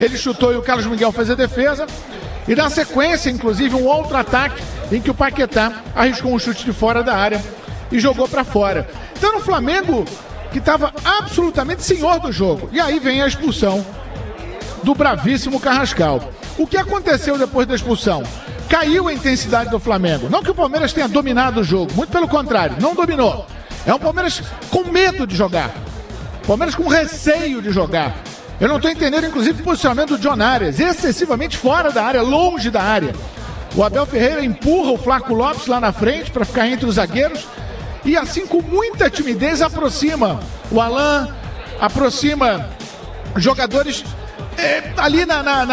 Ele chutou e o Carlos Miguel fez a defesa. E na sequência, inclusive, um outro ataque em que o Paquetá arriscou um chute de fora da área e jogou para fora. Então, o Flamengo, que estava absolutamente senhor do jogo. E aí vem a expulsão do bravíssimo Carrascal. O que aconteceu depois da expulsão? Caiu a intensidade do Flamengo. Não que o Palmeiras tenha dominado o jogo, muito pelo contrário, não dominou. É um Palmeiras com medo de jogar. Palmeiras com receio de jogar. Eu não estou entendendo, inclusive, o posicionamento do John Arias, excessivamente fora da área, longe da área. O Abel Ferreira empurra o Flaco Lopes lá na frente para ficar entre os zagueiros e assim com muita timidez aproxima o Alan, aproxima jogadores ali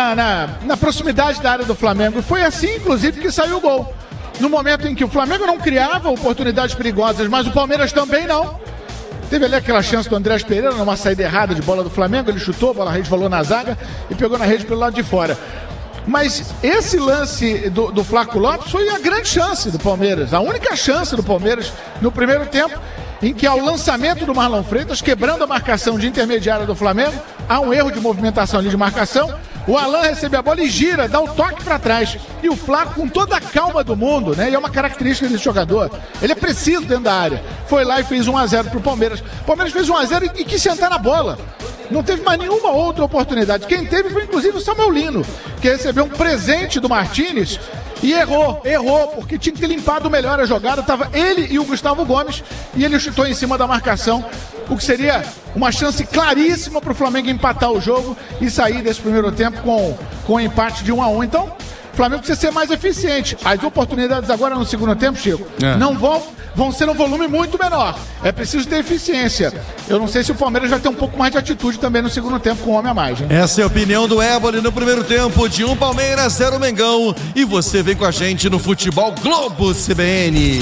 na proximidade da área do Flamengo. Foi assim, inclusive, que saiu o gol. No momento em que o Flamengo não criava oportunidades perigosas, mas o Palmeiras também não. Teve ali aquela chance do Andrés Pereira, numa saída errada de bola do Flamengo, ele chutou, a bola resvalou na zaga e pegou na rede pelo lado de fora. Mas esse lance do Flaco Lopes foi a grande chance do Palmeiras, a única chance do Palmeiras no primeiro tempo, em que ao lançamento do Marlon Freitas, quebrando a marcação de intermediária do Flamengo, há um erro de movimentação ali de marcação, o Alan recebe a bola e gira, dá o toque para trás. E o Flaco, com toda a calma do mundo, né? E é uma característica desse jogador, ele é preciso dentro da área. Foi lá e fez 1-0 pro Palmeiras. O Palmeiras fez 1-0 e quis sentar na bola. Não teve mais nenhuma outra oportunidade. Quem teve foi inclusive o Samuel Lino, que recebeu um presente do Martínez e errou, porque tinha que ter limpado melhor a jogada. Tava ele e o Gustavo Gomes e ele chutou em cima da marcação, o que seria uma chance claríssima para o Flamengo empatar o jogo e sair desse primeiro tempo com um empate de 1-1. Então, o Flamengo precisa ser mais eficiente. As oportunidades agora no segundo tempo, Chico, não vão ser um volume muito menor. É preciso ter eficiência. Eu não sei se o Palmeiras vai ter um pouco mais de atitude também no segundo tempo com um homem a mais, hein? Essa é a opinião do Éboli no primeiro tempo de 1 Palmeiras, 0 Mengão. E você vem com a gente no Futebol Globo CBN.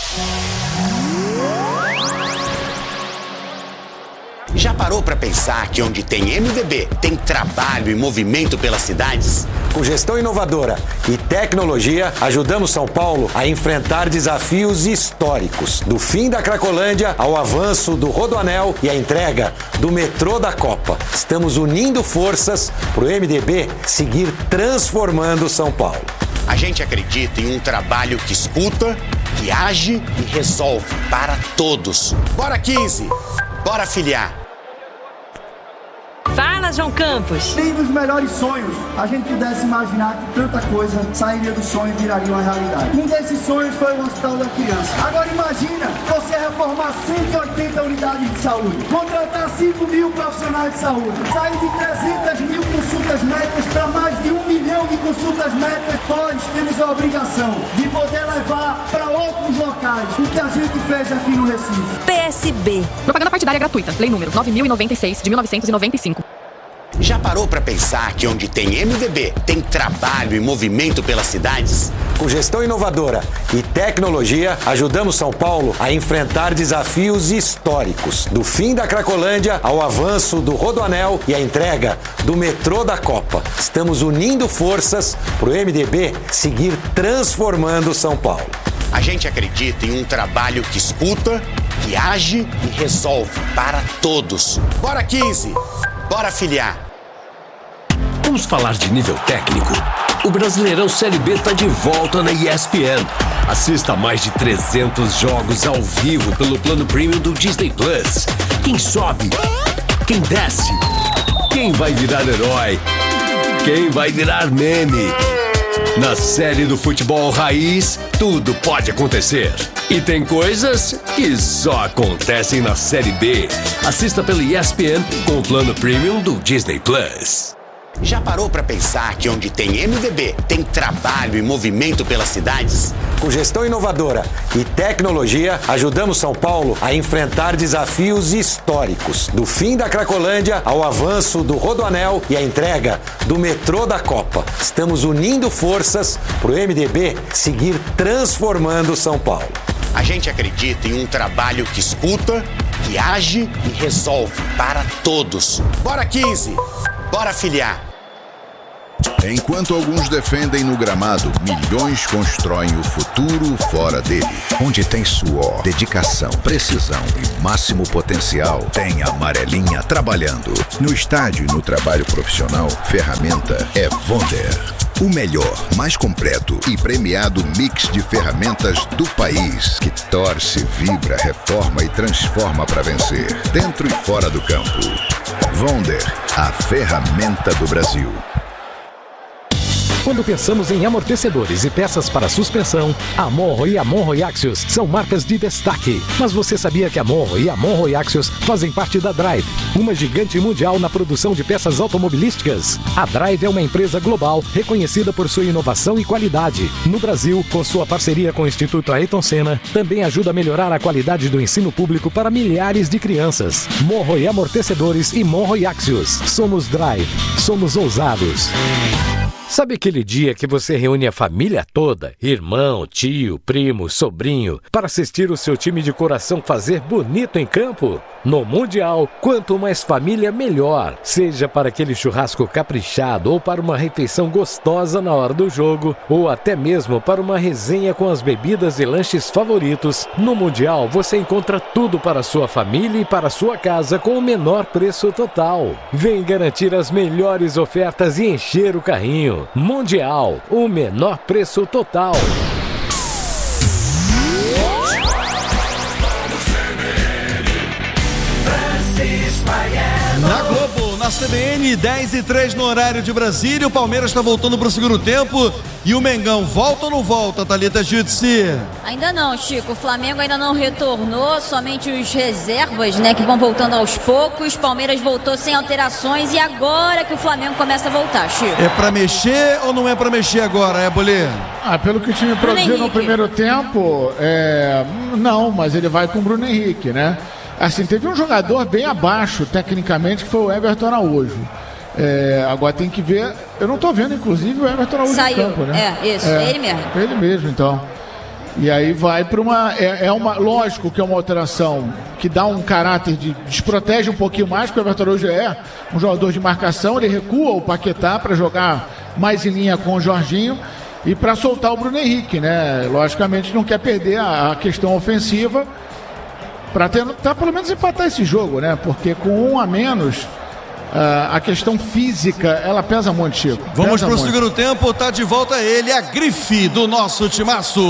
Já parou para pensar que onde tem MDB, tem trabalho e movimento pelas cidades? Com gestão inovadora e tecnologia, ajudamos São Paulo a enfrentar desafios históricos. Do fim da Cracolândia ao avanço do Rodoanel e a entrega do metrô da Copa. Estamos unindo forças para o MDB seguir transformando São Paulo. A gente acredita em um trabalho que escuta, que age e resolve para todos. Bora 15! Bora filiar! Fala, João Campos. Nem dos melhores sonhos a gente pudesse imaginar que tanta coisa sairia do sonho e viraria uma realidade. Um desses sonhos foi o Hospital da Criança. Agora imagina você reformar 180 unidades de saúde, contratar 5 mil profissionais de saúde, sair de 300 mil consultas médicas para mais de 1 milhão de consultas médicas. Nós temos a obrigação de poder levar para outros locais o que a gente fez aqui no Recife. PSB. Propaganda partidária gratuita. Lei número 9.096 de 1995. Já parou para pensar que onde tem MDB, tem trabalho e movimento pelas cidades? Com gestão inovadora e tecnologia, ajudamos São Paulo a enfrentar desafios históricos. Do fim da Cracolândia ao avanço do Rodoanel e a entrega do metrô da Copa. Estamos unindo forças para o MDB seguir transformando São Paulo. A gente acredita em um trabalho que escuta, que age e resolve para todos. Bora 15! Bora filiar! Vamos falar de nível técnico? O Brasileirão Série B está de volta na ESPN. Assista a mais de 300 jogos ao vivo pelo plano premium do Disney Plus. Quem sobe? Quem desce? Quem vai virar herói? Quem vai virar meme? Na série do futebol raiz, tudo pode acontecer. E tem coisas que só acontecem na Série B. Assista pela ESPN com o plano premium do Disney Plus. Já parou para pensar que onde tem MDB, tem trabalho e movimento pelas cidades? Com gestão inovadora e tecnologia, ajudamos São Paulo a enfrentar desafios históricos. Do fim da Cracolândia ao avanço do Rodoanel e a entrega do metrô da Copa. Estamos unindo forças para o MDB seguir transformando São Paulo. A gente acredita em um trabalho que escuta, que age e resolve para todos. Bora 15! Bora filiar! Enquanto alguns defendem no gramado, milhões constroem o futuro fora dele. Onde tem suor, dedicação, precisão e máximo potencial, tem a Amarelinha trabalhando. No estádio e no trabalho profissional, ferramenta é Wonder. O melhor, mais completo e premiado mix de ferramentas do país, que torce, vibra, reforma e transforma para vencer, dentro e fora do campo. Wonder, a ferramenta do Brasil. Quando pensamos em amortecedores e peças para suspensão, a Monro e a Monro Axios são marcas de destaque. Mas você sabia que a Monro e a Monro Axios fazem parte da Drive, uma gigante mundial na produção de peças automobilísticas? A Drive é uma empresa global reconhecida por sua inovação e qualidade. No Brasil, com sua parceria com o Instituto Ayrton Senna, também ajuda a melhorar a qualidade do ensino público para milhares de crianças. Monro e Amortecedores e Monro Axios. Somos Drive. Somos ousados. Sabe aquele dia que você reúne a família toda, irmão, tio, primo, sobrinho, para assistir o seu time de coração fazer bonito em campo? No Mundial, quanto mais família, melhor. Seja para aquele churrasco caprichado ou para uma refeição gostosa na hora do jogo, ou até mesmo para uma resenha com as bebidas e lanches favoritos, no Mundial você encontra tudo para a sua família e para a sua casa com o menor preço total. Vem garantir as melhores ofertas e encher o carrinho. Mundial, o menor preço total. Na Globo, na CBN, 10h03 no horário de Brasília, o Palmeiras está voltando para o segundo tempo e o Mengão volta ou não volta, Thalita Jutsi? Ainda não, Chico, o Flamengo ainda não retornou, somente os reservas, né, que vão voltando aos poucos. Palmeiras voltou sem alterações e agora que o Flamengo começa a voltar, Chico. É para mexer ou não é para mexer agora, Bolê? Pelo que o time produziu no primeiro tempo, não, mas ele vai com o Bruno Henrique, né? Assim, teve um jogador bem abaixo, tecnicamente, que foi o Everton Araújo. Agora tem que ver. Eu não tô vendo, inclusive, o Everton Araújo no campo, né? Ele mesmo. Ele mesmo, então. E aí vai para uma. Lógico que é uma alteração que dá um caráter de. Desprotege um pouquinho mais, porque o Everton Araújo é um jogador de marcação, ele recua o Paquetá para jogar mais em linha com o Jorginho e para soltar o Bruno Henrique, né? Logicamente não quer perder a questão ofensiva. Para tentar pelo menos empatar esse jogo, né? Porque com um a menos, a questão física, ela pesa muito, Chico. Vamos pro segundo tempo, tá de volta ele, a grife do nosso timaço.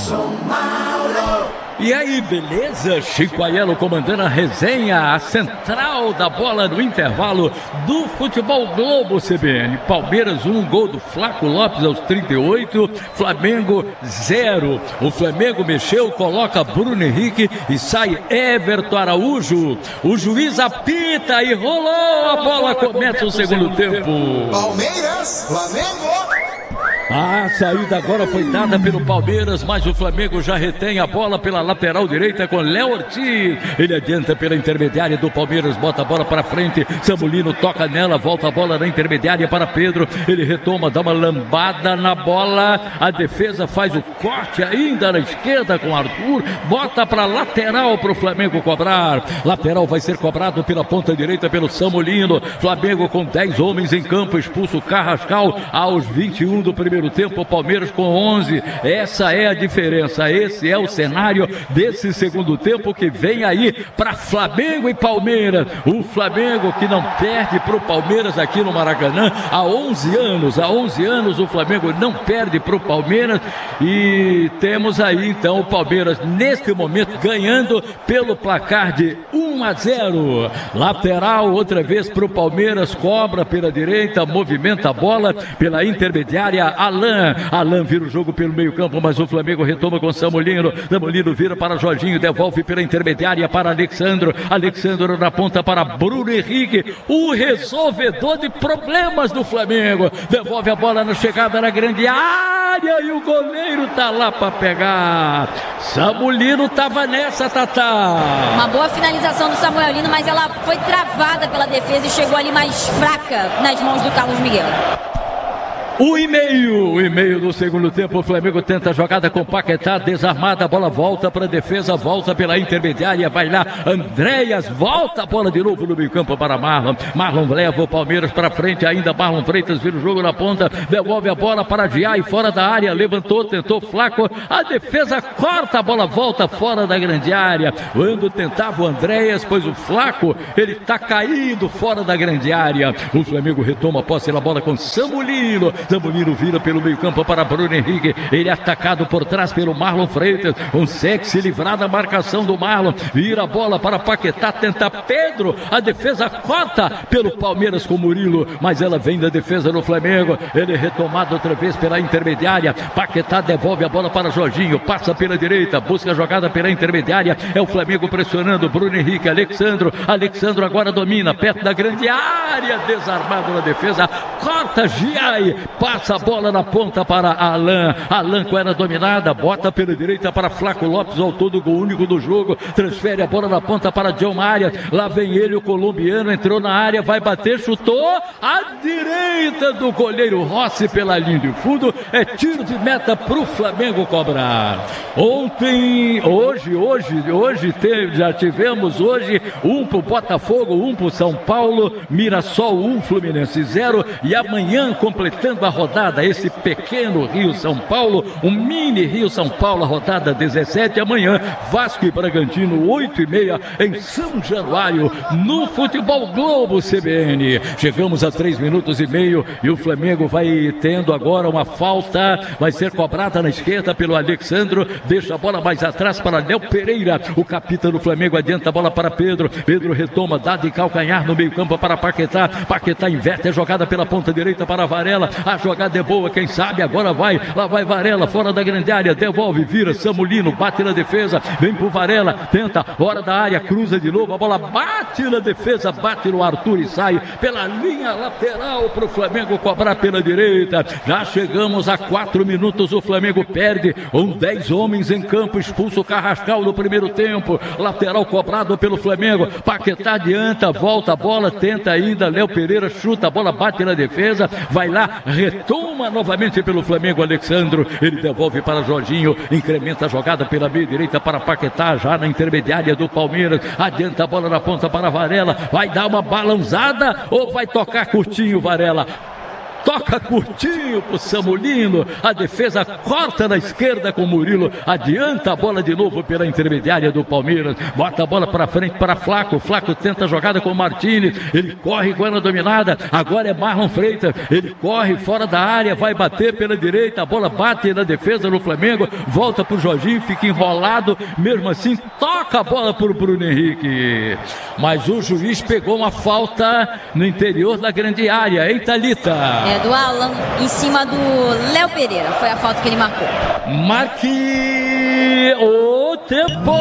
E aí, beleza? Chico Aiello comandando a resenha, a central da bola no intervalo do Futebol Globo CBN. Palmeiras 1, gol do Flaco Lopes aos 38, Flamengo 0. O Flamengo mexeu, coloca Bruno Henrique e sai Everton Araújo. O juiz apita e rolou, a bola começa o segundo tempo. Palmeiras, Flamengo. A saída agora foi dada pelo Palmeiras, mas o Flamengo já retém a bola pela lateral direita com Léo Ortiz. Ele adianta pela intermediária do Palmeiras, bota a bola para frente. Samulino toca nela, volta a bola na intermediária para Pedro. Ele retoma, dá uma lambada na bola. A defesa faz o corte ainda na esquerda com Arthur. Bota para lateral para o Flamengo cobrar. Lateral vai ser cobrado pela ponta direita pelo Samulino. Flamengo com 10 homens em campo, expulso o Carrascal aos 21 do primeiro tempo, o Palmeiras com 11. Essa é a diferença, esse é o cenário desse segundo tempo que vem aí para Flamengo e Palmeiras. O Flamengo que não perde para o Palmeiras aqui no Maracanã há 11 anos o Flamengo não perde para o Palmeiras e temos aí então o Palmeiras neste momento ganhando pelo placar de 1-0. Lateral outra vez para o Palmeiras, cobra pela direita, movimenta a bola pela intermediária. Alan vira o jogo pelo meio campo, mas o Flamengo retoma com Samulino. Samulino vira para Jorginho, devolve pela intermediária para Alexandro na ponta para Bruno Henrique, o resolvedor de problemas do Flamengo. Devolve a bola na chegada na grande área e o goleiro tá lá para pegar. Samulino tava nessa, Tatá. Uma boa finalização do Samuelino, mas ela foi travada pela defesa e chegou ali mais fraca nas mãos do Carlos Miguel. O e-mail do segundo tempo, o Flamengo tenta a jogada com Paquetá, desarmada, a bola volta para a defesa, volta pela intermediária, vai lá, Andréas, volta a bola de novo no meio campo para Marlon leva o Palmeiras para frente, ainda Marlon Freitas vira o jogo na ponta, devolve a bola para Diay, fora da área, levantou, tentou Flaco, a defesa corta, a bola volta fora da grande área, quando tentava o Andréas, pois o Flaco, ele está caído fora da grande área, o Flamengo retoma a posse da bola com Samulino vira pelo meio campo para Bruno Henrique, ele é atacado por trás pelo Marlon Freitas, consegue se livrar da marcação do Marlon, vira a bola para Paquetá, tenta Pedro, a defesa corta pelo Palmeiras com Murilo, mas ela vem da defesa do Flamengo, ele é retomado outra vez pela intermediária, Paquetá devolve a bola para Jorginho, passa pela direita, busca a jogada pela intermediária, é o Flamengo pressionando, Bruno Henrique, Alexandro agora domina, perto da grande área, desarmado na defesa, corta Diay, passa a bola na ponta para Alan com ela dominada, bota pela direita para Flaco Lopes, autor do gol único do jogo, transfere a bola na ponta para John Arias, lá vem ele, o colombiano, entrou na área, vai bater, chutou, à direita do goleiro Rossi pela linha de fundo, é tiro de meta para o Flamengo cobrar. Já tivemos um para o Botafogo, um para o São Paulo, Mirassol 1, Fluminense 0, e amanhã completando a rodada, esse pequeno Rio-São Paulo, um mini Rio-São Paulo, a rodada 17, amanhã, Vasco e Bragantino, 8h30, em São Januário, no Futebol Globo CBN. Chegamos a 3 minutos e meio, e o Flamengo vai tendo agora uma falta, vai ser cobrada na esquerda pelo Alexandro, deixa a bola mais atrás para Léo Pereira, o capitão do Flamengo, adianta a bola para Pedro retoma, dá de calcanhar no meio campo para Paquetá inverte a jogada pela ponta direita para Varela, a jogada é boa, quem sabe agora lá vai Varela, fora da grande área, devolve, vira, Samulino, bate na defesa, vem pro Varela, tenta, fora da área, cruza de novo, a bola bate na defesa, bate no Arthur e sai pela linha lateral pro Flamengo cobrar pela direita. Já chegamos a 4 minutos, o Flamengo perde, 10 homens em campo, expulso o Carrascal no primeiro tempo, lateral cobrado pelo Flamengo, Paquetá adianta, volta a bola, tenta ainda, Léo Pereira chuta, a bola bate na defesa, vai lá, retoma novamente pelo Flamengo, Alexandro, ele devolve para Jorginho, incrementa a jogada pela meia direita para Paquetá, já na intermediária do Palmeiras, adianta a bola na ponta para Varela, vai dar uma balançada ou vai tocar curtinho Varela? Toca curtinho pro Samulino, a defesa corta na esquerda com Murilo, adianta a bola de novo pela intermediária do Palmeiras, bota a bola para frente para Flaco tenta a jogada com o Martínez, ele corre com ela dominada, agora é Marlon Freitas, ele corre fora da área, vai bater pela direita, a bola bate na defesa do Flamengo, volta pro Jorginho, fica enrolado, mesmo assim toca a bola pro Bruno Henrique, mas o juiz pegou uma falta no interior da grande área, hein, Thalita? Do Alan em cima do Léo Pereira, foi a falta que ele marcou. Marque o tempo!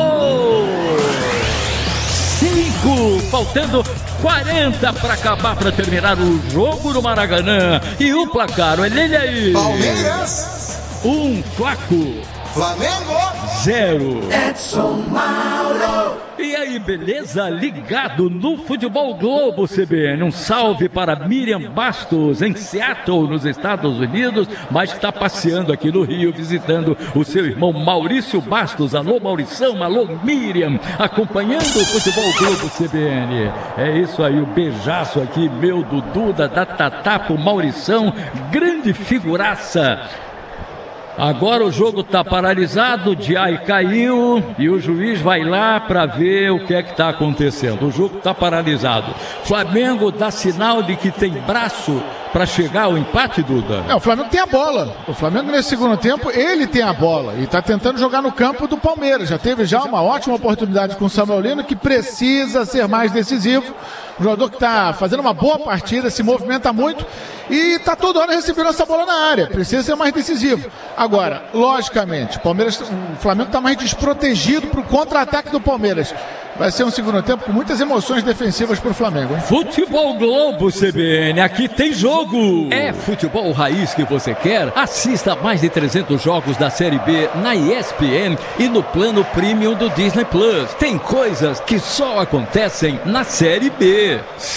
5, faltando 40 para acabar, para terminar o jogo no Maracanã. E o placar, olha ele aí. Palmeiras 1, Flaco. Flamengo 0. Edson Mauro. E aí, beleza? Ligado no Futebol Globo CBN. Um salve para Miriam Bastos, em Seattle, nos Estados Unidos, mas está passeando aqui no Rio, visitando o seu irmão Maurício Bastos. Alô, Maurição, alô, Miriam, acompanhando o Futebol Globo CBN. É isso aí, o beijaço aqui, meu do Duda, da Tatá pro Maurição, grande figuraça. Agora o jogo está paralisado, o Diay caiu e o juiz vai lá para ver o que é que está acontecendo. O jogo está paralisado. Flamengo dá sinal de que tem braço para chegar ao empate, Duda? O Flamengo tem a bola. O Flamengo nesse segundo tempo, ele tem a bola e está tentando jogar no campo do Palmeiras. Já teve uma ótima oportunidade com o Samuel Lino, que precisa ser mais decisivo. Um jogador que está fazendo uma boa partida, se movimenta muito e está toda hora recebendo essa bola na área. Precisa ser mais decisivo. Agora, logicamente, o Flamengo está mais desprotegido para o contra-ataque do Palmeiras. vai ser um segundo tempo com muitas emoções defensivas pro Flamengo, hein? Futebol Globo, CBN, aqui tem jogo. É futebol raiz que você quer? Assista mais de 300 jogos da Série B na ESPN e no plano premium do Disney Plus. Tem coisas que só acontecem na Série B.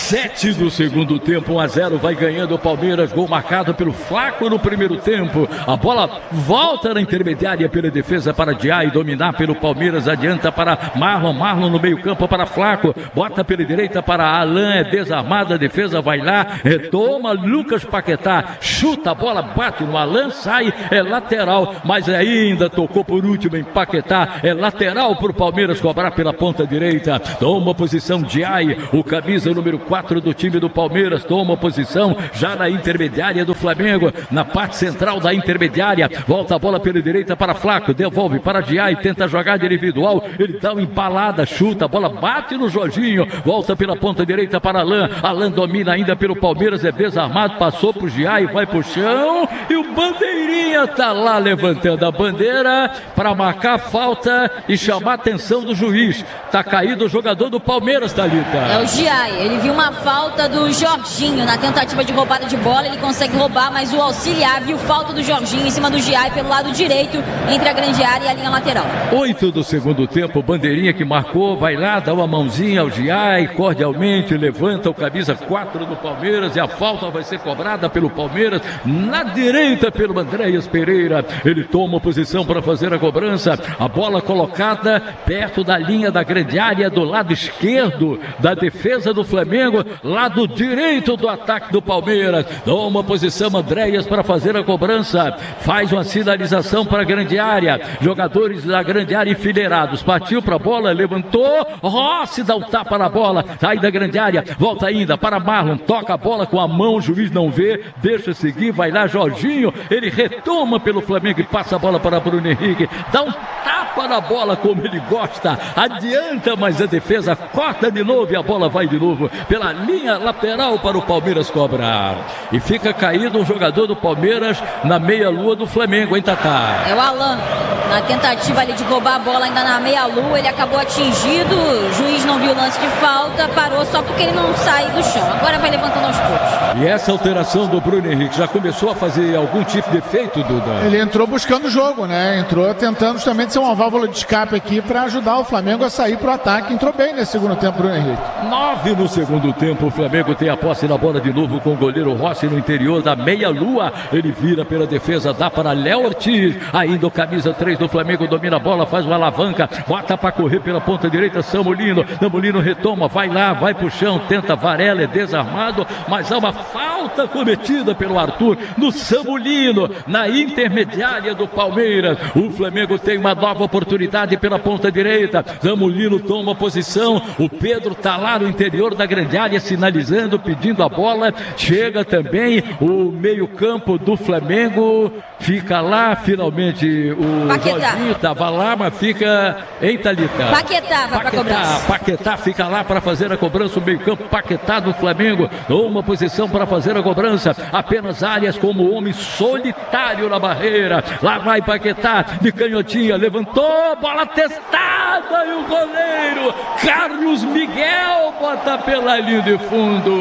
7 do segundo tempo, 1-0, vai ganhando o Palmeiras, gol marcado pelo Flaco no primeiro tempo. A bola volta na intermediária pela defesa para Diá e dominar pelo Palmeiras, adianta para Marlon no meio campo para Flaco, bota pela direita para Alan, é desarmada, a defesa vai lá, retoma Lucas Paquetá, chuta a bola, bate no Alan, sai, é lateral, mas ainda tocou por último em Paquetá, é lateral para o Palmeiras cobrar pela ponta direita, toma posição Diai, o camisa número 4 do time do Palmeiras, toma posição já na intermediária do Flamengo, na parte central da intermediária, volta a bola pela direita para Flaco, devolve para Diai, tenta jogar de individual, ele dá uma empalada, chuta, a bola bate no Jorginho, volta pela ponta direita para Alan domina ainda pelo Palmeiras, é desarmado, passou pro Giai, vai pro chão e o Bandeirinha tá lá levantando a bandeira para marcar a falta e chamar a atenção do juiz. Tá caído o jogador do Palmeiras, Thalita. É o Giai, ele viu uma falta do Jorginho na tentativa de roubada de bola, ele consegue roubar, mas o auxiliar viu falta do Jorginho em cima do Giai pelo lado direito, entre a grande área e a linha lateral. 8 do segundo tempo, Bandeirinha que marcou, vai lá, dá uma mãozinha ao Giai, cordialmente levanta o camisa 4 do Palmeiras e a falta vai ser cobrada pelo Palmeiras, na direita pelo Andréas Pereira, ele toma posição para fazer a cobrança, a bola colocada perto da linha da grande área do lado esquerdo da defesa do Flamengo, lado direito do ataque do Palmeiras, toma posição Andréas para fazer a cobrança, faz uma sinalização para a grande área, jogadores da grande área enfileirados, partiu para a bola, levantou, Rossi dá um tapa na bola, sai da grande área, volta ainda para Marlon, toca a bola com a mão, o juiz não vê, deixa seguir, vai lá Jorginho, ele retoma pelo Flamengo e passa a bola para Bruno Henrique, dá um tapa na bola como ele gosta, adianta, mas a defesa corta de novo e a bola vai de novo pela linha lateral para o Palmeiras cobrar. E fica caído um jogador do Palmeiras na meia-lua do Flamengo, hein, Tatá? É o Alan, na tentativa ali de roubar a bola ainda na meia-lua, ele acabou atingido, o juiz não viu o lance de falta, parou só porque ele não sai do chão, agora vai levantando aos poucos. E essa alteração do Bruno Henrique já começou a fazer algum tipo de efeito, Duda? Ele entrou buscando o jogo, né? Entrou tentando justamente ser uma válvula de escape aqui para ajudar o Flamengo a sair pro ataque. Entrou bem nesse segundo tempo, Bruno Henrique. 9 no segundo tempo, o Flamengo tem a posse da bola de novo com o goleiro Rossi no interior da meia-lua. Ele vira pela defesa, dá para Léo Ortiz. Ainda o camisa 3 do Flamengo domina a bola, faz uma alavanca, bota para correr pela ponta direita, Samulino retoma, vai lá, vai pro chão, tenta Varela, é desarmado, mas há uma falta cometida pelo Arthur no Samulino, na intermediária do Palmeiras. O Flamengo tem uma nova oportunidade pela ponta direita, Samulino toma posição, o Pedro tá lá no interior da grande área sinalizando, pedindo a bola, chega também o meio campo do Flamengo, fica lá finalmente o Jorginho, tava lá, mas fica em Thalita. Paquetá vai pra cobrança. Paquetá fica lá para fazer a cobrança, o meio campo, Paquetá do Flamengo, uma posição para fazer a cobrança, apenas Arias como homem solitário na barreira, lá vai Paquetá de canhotinha, levantou, bola testada e o goleiro Carlos Miguel bota pela linha de fundo,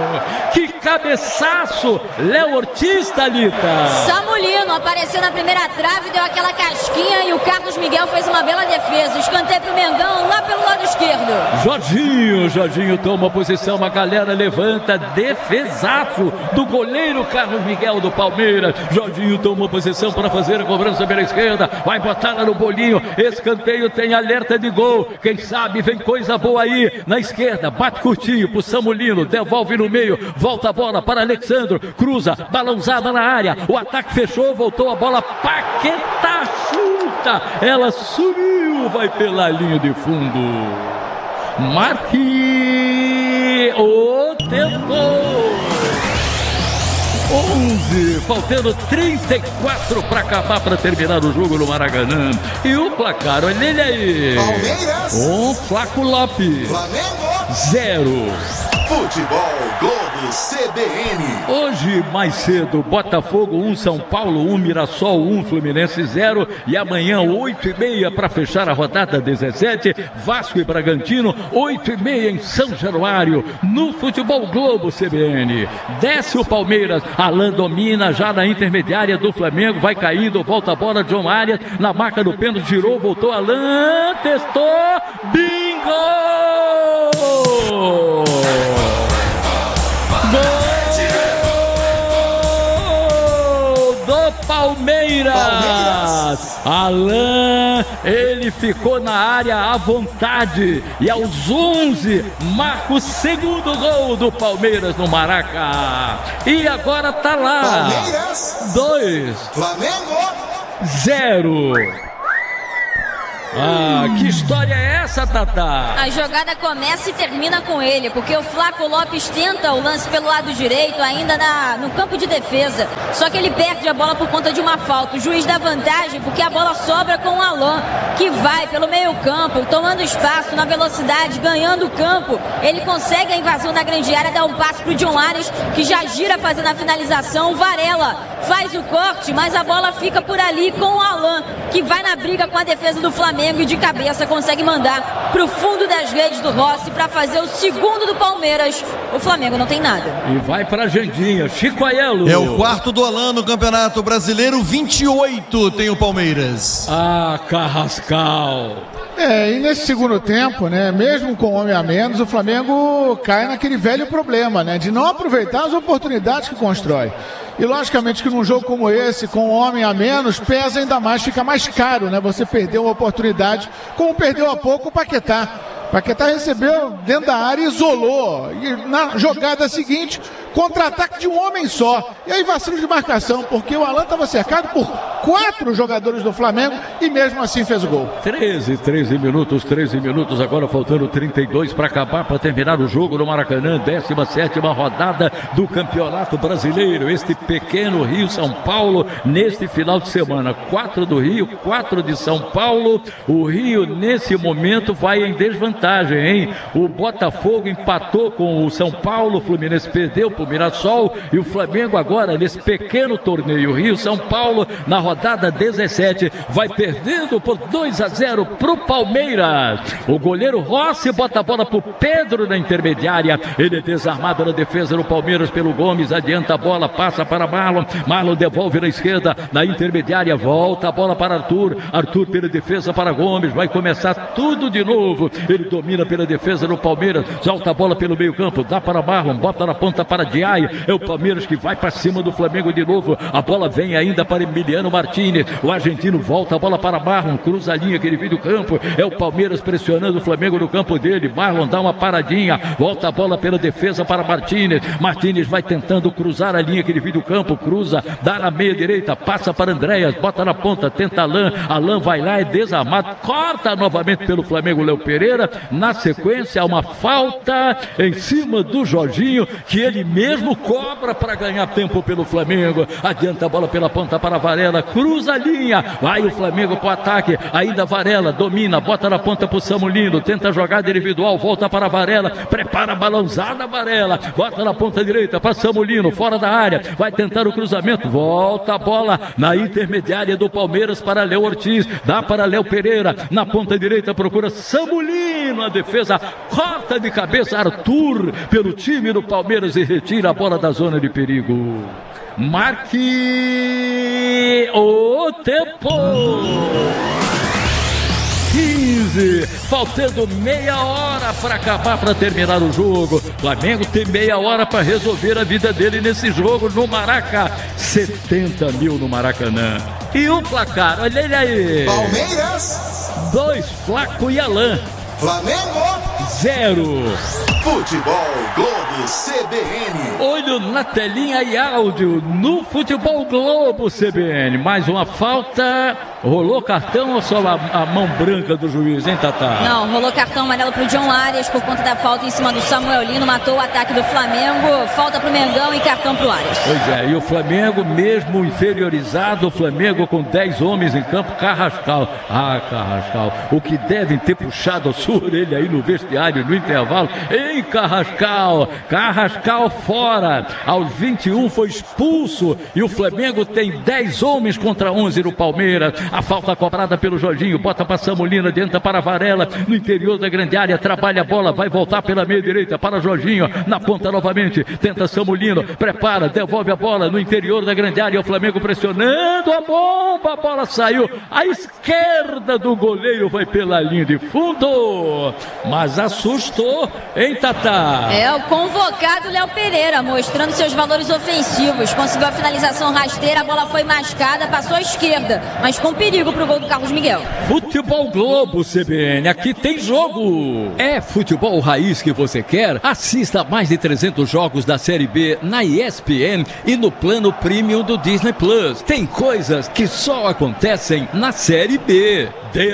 que cabeçaço, Léo Ortiz, Thalita. Samulino apareceu na primeira trave, deu aquela casquinha e o Carlos Miguel fez uma bela defesa, escanteio pro Mengão lá pelo lado esquerdo. Jorginho toma posição, a galera levanta, defesaço do goleiro Carlos Miguel do Palmeiras. Jorginho tomou posição para fazer a cobrança pela esquerda, vai botar lá no bolinho, escanteio, tem alerta de gol, quem sabe vem coisa boa aí, na esquerda, bate curtinho pro Samulino, devolve no meio, volta a bola para Alexandro, cruza, balãozada na área, o ataque fechou, voltou a bola, Paquetá chuta, ela subiu, vai pela linha de fundo. Marque o tempo. 11, faltando 34 para acabar, para terminar o jogo no Maracanã. E o placar, olha ele aí. Palmeiras. Flaco Lopes. Flamengo. 0. Futebol Globo CBN. Hoje, mais cedo, Botafogo 1, São Paulo 1, Mirassol 1, Fluminense 0. E amanhã, 8h30, para fechar a rodada 17, Vasco e Bragantino, 8h30 em São Januário, no Futebol Globo CBN. Desce o Palmeiras, Alan domina já na intermediária do Flamengo, vai caindo, volta a bola, John Arias, na marca do pênalti, girou, voltou, Alan, testou, bingo! Gol do Palmeiras! Alan, ele ficou na área à vontade e aos 11 marca o segundo gol do Palmeiras no Maraca. E agora tá lá. Palmeiras 2, Flamengo 0. Ah, que história é essa, Tatá? A jogada começa e termina com ele, porque o Flaco Lopes tenta o lance pelo lado direito, ainda no campo de defesa. Só que ele perde a bola por conta de uma falta. O juiz dá vantagem porque a bola sobra com o Alan, que vai pelo meio campo, tomando espaço na velocidade, ganhando o campo. Ele consegue a invasão da grande área, dá um passe pro John Arias, que já gira fazendo a finalização. O Varela faz o corte, mas a bola fica por ali com o Alan, que vai na briga com a defesa do Flamengo e de cabeça consegue mandar pro fundo das redes do Rossi para fazer o segundo do Palmeiras. O Flamengo não tem nada. E vai pra agendinha, Chico Aiello. É o quarto do Alan no Campeonato Brasileiro, 28 tem o Palmeiras. Ah, Carrascal. E nesse segundo tempo, né, mesmo com homem a menos, o Flamengo cai naquele velho problema, né, de não aproveitar as oportunidades que constrói. E logicamente que num jogo como esse, com homem a menos, pesa ainda mais, fica mais caro, né, você perdeu uma oportunidade, como perdeu há pouco o Paquetá. Paquetá recebeu dentro da área e isolou. E na jogada seguinte, contra-ataque de um homem só. E aí vacilo de marcação, porque o Alan estava cercado por 4 jogadores do Flamengo e mesmo assim fez o gol. 13 minutos, agora faltando 32 para acabar, para terminar o jogo no Maracanã, 17ª rodada do Campeonato Brasileiro. Este pequeno Rio-São Paulo, neste final de semana. 4 do Rio, 4 de São Paulo. O Rio, nesse momento, vai em desvantagem, hein? O Botafogo empatou com o São Paulo, o Fluminense perdeu pro Mirassol e o Flamengo agora, nesse pequeno torneio Rio-São Paulo, na rodada 17, vai perdendo por 2-0 pro Palmeiras. O goleiro Rossi bota a bola pro Pedro na intermediária, ele é desarmado na defesa do Palmeiras pelo Gomes, adianta a bola, passa para Marlon, Marlon devolve na esquerda, na intermediária, volta a bola para Arthur, Arthur pela defesa para Gomes, vai começar tudo de novo, ele domina pela defesa do Palmeiras, solta a bola pelo meio campo, dá para Marlon, bota na ponta para Diay, é o Palmeiras que vai para cima do Flamengo de novo, a bola vem ainda para Emiliano Martínez, o argentino volta a bola para Marlon, cruza a linha que ele viu do campo, é o Palmeiras pressionando o Flamengo no campo dele, Marlon dá uma paradinha, volta a bola pela defesa para Martínez, Martínez vai tentando cruzar a linha que ele viu do campo, cruza, dá na meia direita, passa para Andréas, bota na ponta, tenta Alan vai lá, é desarmado, corta novamente pelo Flamengo Léo Pereira, na sequência uma falta em cima do Jorginho, que ele mesmo cobra para ganhar tempo pelo Flamengo, adianta a bola pela ponta para Varela, cruza a linha, vai o Flamengo para o ataque, ainda Varela, domina, bota na ponta para o Samulino, tenta a jogada individual, volta para Varela, prepara a balãozada Varela, bota na ponta direita para Samulino, fora da área, vai tentar o cruzamento, volta a bola na intermediária do Palmeiras para Léo Ortiz, dá para Léo Pereira, na ponta direita procura Samulino, a defesa corta de cabeça Arthur pelo time do Palmeiras e retira a bola da zona de perigo. Marque o tempo. 15, faltando meia hora para acabar, para terminar o jogo. Flamengo tem meia hora para resolver a vida dele nesse jogo no Maraca. 70 mil no Maracanã. E o placar, olha ele aí. Palmeiras 2, Flaco e Alan. Flamengo 0. Futebol Globo CBN. Olho na telinha e áudio no Futebol Globo CBN. Mais uma falta. Rolou cartão ou só a mão branca do juiz, hein, Tatá? Não, rolou cartão amarelo pro John Arias por conta da falta em cima do Samuel Lino, matou o ataque do Flamengo, falta pro Mengão e cartão pro Arias. Pois é, e o Flamengo, mesmo inferiorizado, o Flamengo com 10 homens em campo, Carrascal. Ah, Carrascal, o que devem ter puxado a sua orelha aí no vestiário, no intervalo, hein, Carrascal? Carrascal fora, aos 21 foi expulso e o Flamengo tem 10 homens contra 11 no Palmeiras. A falta cobrada pelo Jorginho, bota para Samulino, adianta para Varela, no interior da grande área, trabalha a bola, vai voltar pela meia direita para Jorginho, na ponta novamente, tenta Samulino, prepara, devolve a bola no interior da grande área, o Flamengo pressionando a bomba, a bola saiu, a esquerda do goleiro vai pela linha de fundo, mas assustou, hein, Tatá? É, o convocado Léo Pereira, mostrando seus valores ofensivos, conseguiu a finalização rasteira, a bola foi mascada, passou à esquerda, mas com perigo pro gol do Carlos Miguel. Futebol Globo, CBN, aqui tem jogo. É futebol raiz que você quer? Assista a mais de 300 jogos da Série B na ESPN e no plano premium do Disney Plus. Tem coisas que só acontecem na Série B.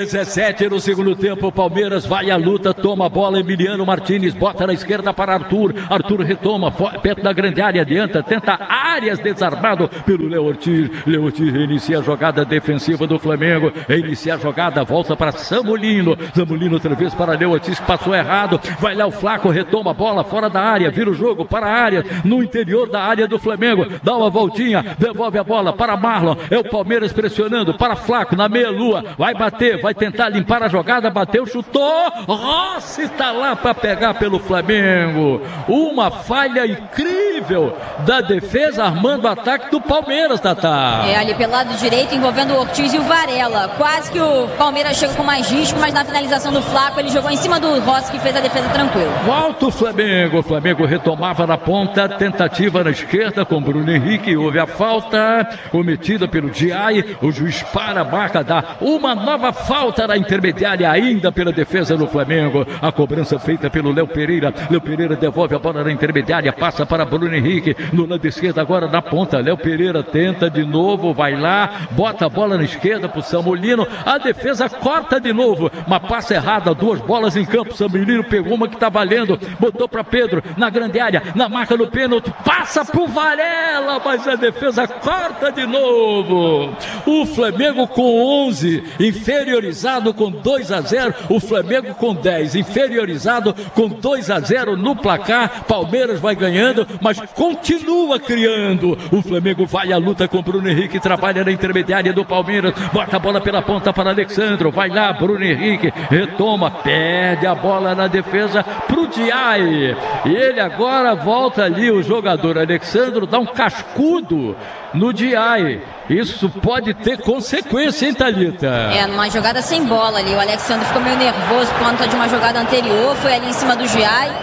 17 no segundo tempo, o Palmeiras vai à luta, toma a bola, Emiliano Martínez bota na esquerda para Arthur retoma, perto da grande área, adianta, tenta Arias, desarmado pelo Léo Ortiz reinicia a jogada defensiva do Flamengo, inicia a jogada, volta para Samulino outra vez para Léo Ortiz, que passou errado, vai lá o Flaco, retoma a bola fora da área, vira o jogo para Arias, no interior da área do Flamengo, dá uma voltinha, devolve a bola para Marlon, é o Palmeiras pressionando para Flaco, na meia-lua, vai bater, vai tentar limpar a jogada, bateu, chutou, Rossi tá lá para pegar pelo Flamengo, uma falha incrível da defesa, armando o ataque do Palmeiras, Tatá. É, ali pelo lado direito, envolvendo o Ortiz e o Varela, quase que o Palmeiras chega com mais risco, mas na finalização do Flaco, ele jogou em cima do Rossi, que fez a defesa tranquila. Volta o Flamengo retomava na ponta, tentativa na esquerda com Bruno Henrique, houve a falta cometida pelo Diai, o juiz para a marca, dá uma nova falta na intermediária ainda pela defesa do Flamengo, a cobrança feita pelo Léo Pereira devolve a bola na intermediária, passa para Bruno Henrique, no lado esquerdo agora na ponta, Léo Pereira tenta de novo, vai lá, bota a bola na esquerda pro Samulino, a defesa corta de novo, uma passa errada, 2 bolas em campo, Samulino pegou uma que tá valendo, botou para Pedro, na grande área, na marca do pênalti, passa pro Varela, mas a defesa corta de novo, o Flamengo com 11, inferiorizado com 2-0, o Flamengo com 10, inferiorizado com 2-0 no placar, Palmeiras vai ganhando, mas continua criando, o Flamengo vai à luta com Bruno Henrique, trabalha na intermediária do Palmeiras, bota a bola pela ponta para Alexandro, vai lá, Bruno Henrique, retoma, perde a bola na defesa pro Diai, e ele agora volta ali, o jogador Alexandro dá um cascudo no Diai, isso pode ter consequência, hein, Thalita? É, numa jogada sem bola ali, o Alexandre ficou meio nervoso por conta de uma jogada anterior, foi ali em cima do Diai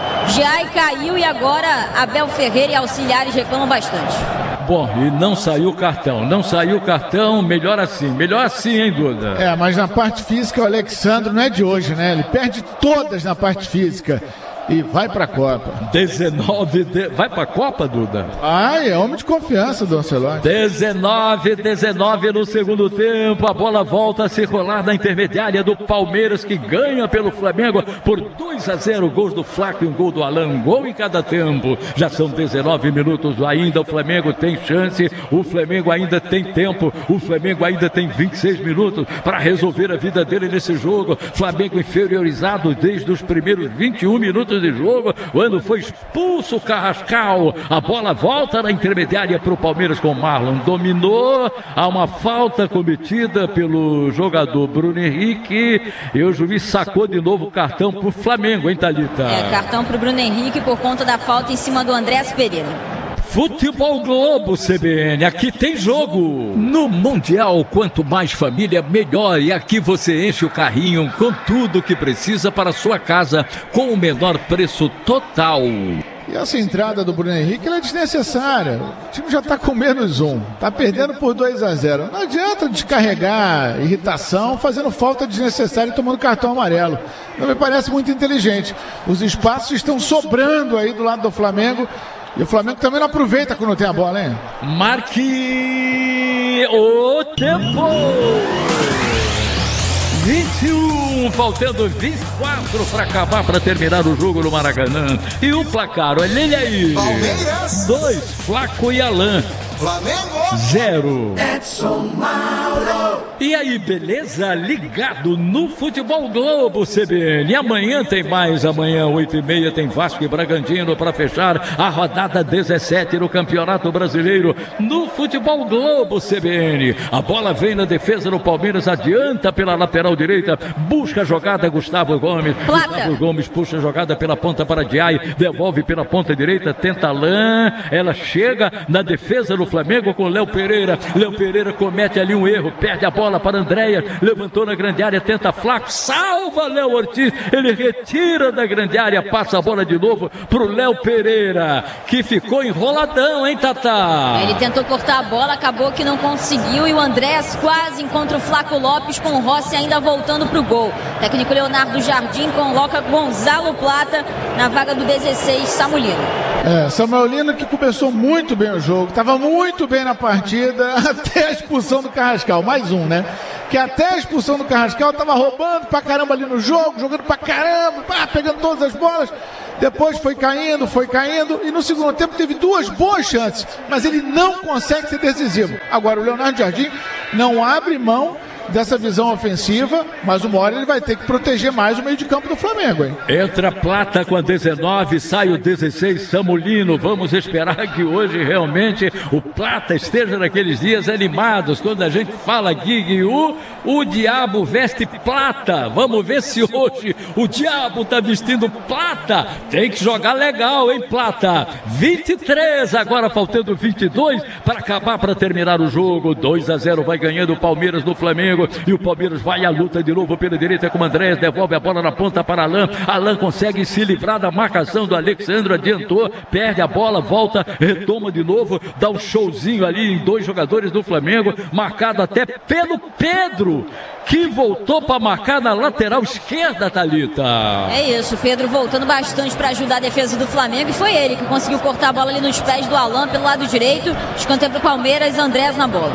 caiu e agora Abel Ferreira e auxiliares reclamam bastante. Bom, e não saiu o cartão, melhor assim, hein, Duda? É, mas na parte física o Alexandre não é de hoje, né? Ele perde todas na parte física. E vai pra Copa. 19, vai pra Copa, Duda? É homem de confiança do Ancelotti. 19 no segundo tempo, a bola volta a circular na intermediária do Palmeiras, que ganha pelo Flamengo por 2-0, gols do Flaco e um gol do Alan, um gol em cada tempo. Já são 19 minutos ainda, o Flamengo tem chance, o Flamengo ainda tem tempo, o Flamengo ainda tem 26 minutos para resolver a vida dele nesse jogo. Flamengo inferiorizado desde os primeiros 21 minutos de jogo, quando foi expulso o Carrascal, a bola volta na intermediária para o Palmeiras com Marlon, dominou, há uma falta cometida pelo jogador Bruno Henrique e o juiz sacou de novo o cartão para o Flamengo, hein, Thalita? Cartão para o Bruno Henrique por conta da falta em cima do Andrés Pereira. Futebol Globo, CBN, aqui tem jogo. No Mundial, quanto mais família, melhor. E aqui você enche o carrinho com tudo que precisa para a sua casa, com o menor preço total. E essa entrada do Bruno Henrique é desnecessária. O time já está com -1, está perdendo por 2-0. Não adianta descarregar irritação, fazendo falta desnecessária e tomando cartão amarelo. Não me parece muito inteligente. Os espaços estão sobrando aí do lado do Flamengo. E o Flamengo também não aproveita quando tem a bola, hein? Marque o tempo! 21, faltando 24 para acabar, para terminar o jogo no Maracanã. E o placar, olha ele aí. Palmeiras. 2, Flaco e Alain. Flamengo. 0. Edson Mauro. E aí, beleza? Ligado no Futebol Globo, CBN. Amanhã tem mais, amanhã 8h30 tem Vasco e Bragantino para fechar a rodada 17 no Campeonato Brasileiro no Futebol Globo, CBN. A bola vem na defesa do Palmeiras, adianta pela lateral direita, busca a jogada Gustavo Gomes. Plata. Gustavo Gomes puxa a jogada pela ponta para Diay, devolve pela ponta direita, tenta Alain, ela chega na defesa do Flamengo com Léo Pereira. Léo Pereira comete ali um erro, perde a bola para Andréas, levantou na grande área, tenta Flaco, salva Léo Ortiz, ele retira da grande área, passa a bola de novo pro Léo Pereira, que ficou enroladão, hein, Tatá? Ele tentou cortar a bola, acabou que não conseguiu, e o Andréas quase encontra o Flaco Lopes, com o Rossi ainda voltando pro gol. O técnico Leonardo Jardim coloca Gonzalo Plata na vaga do 16, Samulino. Samuel Lino, que começou muito bem o jogo, estava muito bem na partida, até a expulsão do Carrascal, mais um, né? Que até a expulsão do Carrascal estava roubando pra caramba ali no jogo, jogando pra caramba, pegando todas as bolas. Depois foi caindo, e no segundo tempo teve duas boas chances, mas ele não consegue ser decisivo. Agora o Leonardo Jardim não abre mão dessa visão ofensiva, mas uma hora ele vai ter que proteger mais o meio de campo do Flamengo, hein? Entra Plata com a 19, sai o 16, Samulino. Vamos esperar que hoje realmente o Plata esteja naqueles dias animados, quando a gente fala Gui, o diabo veste plata. Vamos ver se hoje o diabo tá vestindo plata. Tem que jogar legal, hein, Plata? 23, agora faltando 22 para acabar, para terminar o jogo. 2-0 vai ganhando o Palmeiras do Flamengo. E o Palmeiras vai à luta de novo pela direita com o Andréas, devolve a bola na ponta para Alain. Alain consegue se livrar da marcação do Alexandre, adiantou, perde a bola, volta, retoma de novo, dá um showzinho ali em dois jogadores do Flamengo, marcado até pelo Pedro, que voltou para marcar na lateral esquerda, Thalita. É isso, Pedro voltando bastante para ajudar a defesa do Flamengo, e foi ele que conseguiu cortar a bola ali nos pés do Alain pelo lado direito. Escanteio pro Palmeiras, Andréas na bola.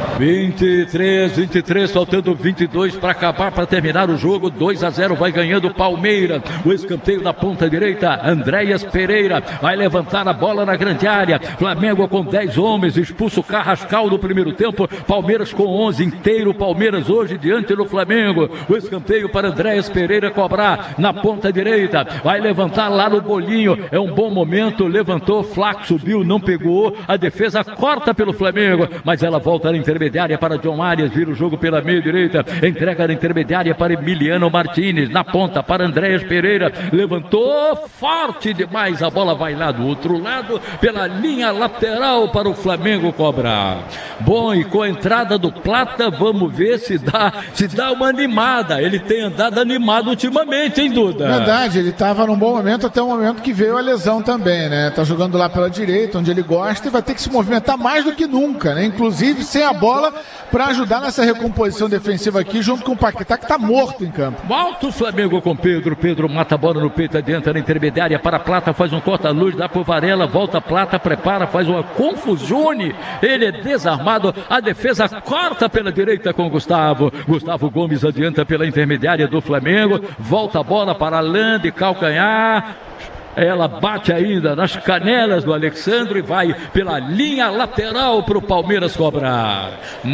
23, faltando 22 para acabar, para terminar o jogo. 2-0 vai ganhando o Palmeiras. O escanteio na ponta direita, Andréas Pereira vai levantar a bola na grande área. Flamengo com 10 homens, expulso o Carrascal no primeiro tempo. Palmeiras com 11 inteiro. Palmeiras hoje diante do Flamengo. O escanteio para Andréas Pereira cobrar na ponta direita. Vai levantar lá no bolinho. É um bom momento. Levantou, Flaco subiu, não pegou. A defesa corta pelo Flamengo, mas ela volta na intermediária para John Arias. Vira o jogo pela meia direita. Entrega na intermediária para Emiliano Martínez. Na ponta para Andréas Pereira. Levantou forte demais. A bola vai lá do outro lado pela linha lateral para o Flamengo cobrar. Bom, e com a entrada do Plata, vamos ver se dá uma animada. Ele tem andado animado ultimamente, hein, Duda? Verdade, ele estava num bom momento até o momento que veio a lesão também, né? Tá jogando lá pela direita, onde ele gosta, e vai ter que se movimentar mais do que nunca, né? Inclusive sem a bola para ajudar nessa recomposição defensiva aqui, junto com o Paquetá, que tá morto em campo. Volta o Flamengo com Pedro. Pedro mata a bola no peito, adianta na intermediária para Plata, faz um corta-luz, dá pro Varela, volta Plata, prepara, faz uma confusione. Ele é desarmado, a defesa corta pela direita com Gustavo. Gustavo Gomes adianta pela intermediária do Flamengo, volta a bola para Alain de calcanhar. Ela bate ainda nas canelas do Alexandre e vai pela linha lateral para o Palmeiras cobrar.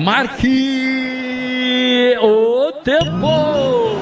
Marque o tempo!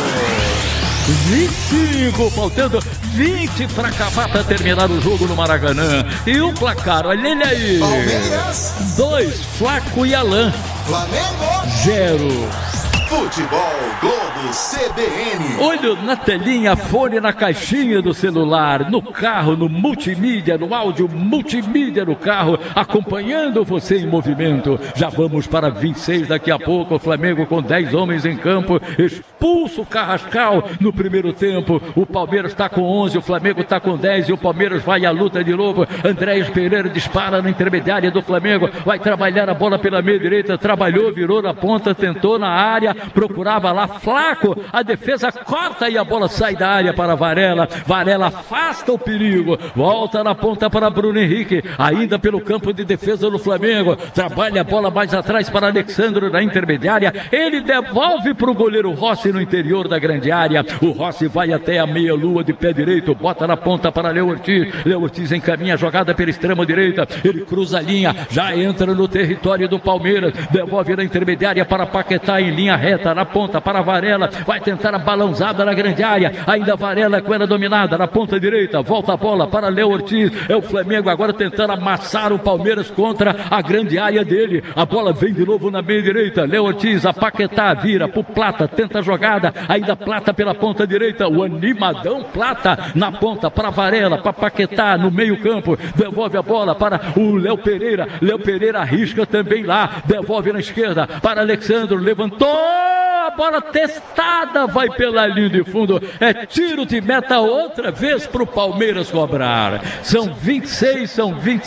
25, faltando 20 para acabar, para terminar o jogo no Maracanã. E o placar, olha ele aí. Palmeiras. 2, Flaco e Alain. Flamengo. 0. Futebol Globo CBN. Olho na telinha, fone na caixinha do celular, no carro, no multimídia, no áudio multimídia no carro, acompanhando você em movimento. Já vamos para 26 daqui a pouco. O Flamengo com 10 homens em campo, expulso o Carrascal no primeiro tempo. O Palmeiras está com 11, o Flamengo está com 10 e o Palmeiras vai à luta de novo. Andréas Pereira dispara na intermediária do Flamengo, vai trabalhar a bola pela meia direita, trabalhou, virou na ponta, tentou na área, procurava lá Flaco, a defesa corta e a bola sai da área para Varela. Varela afasta o perigo, volta na ponta para Bruno Henrique, ainda pelo campo de defesa do Flamengo. Trabalha a bola mais atrás para Alexandro na intermediária. Ele devolve para o goleiro Rossi no interior da grande área. O Rossi vai até a meia-lua de pé direito, bota na ponta para Léo Ortiz. Léo Ortiz encaminha a jogada pela extrema direita. Ele cruza a linha, já entra no território do Palmeiras. Devolve na intermediária para Paquetá em linha reta, na ponta para Varela. Vai tentar a balançada na grande área. Ainda Varela com ela dominada na ponta direita. Volta a bola para Léo Ortiz. É o Flamengo agora tentando amassar o Palmeiras contra a grande área dele. A bola vem de novo na meia direita. Léo Ortiz, a Paquetá vira pro Plata, tenta a jogada. Ainda Plata pela ponta direita. O animadão Plata na ponta para Varela, para Paquetá no meio campo. Devolve a bola para o Léo Pereira. Léo Pereira arrisca também lá. Devolve na esquerda para Alexandro. Levantou. A bola testada vai pela linha de fundo. É tiro de meta outra vez para o Palmeiras cobrar. São 26.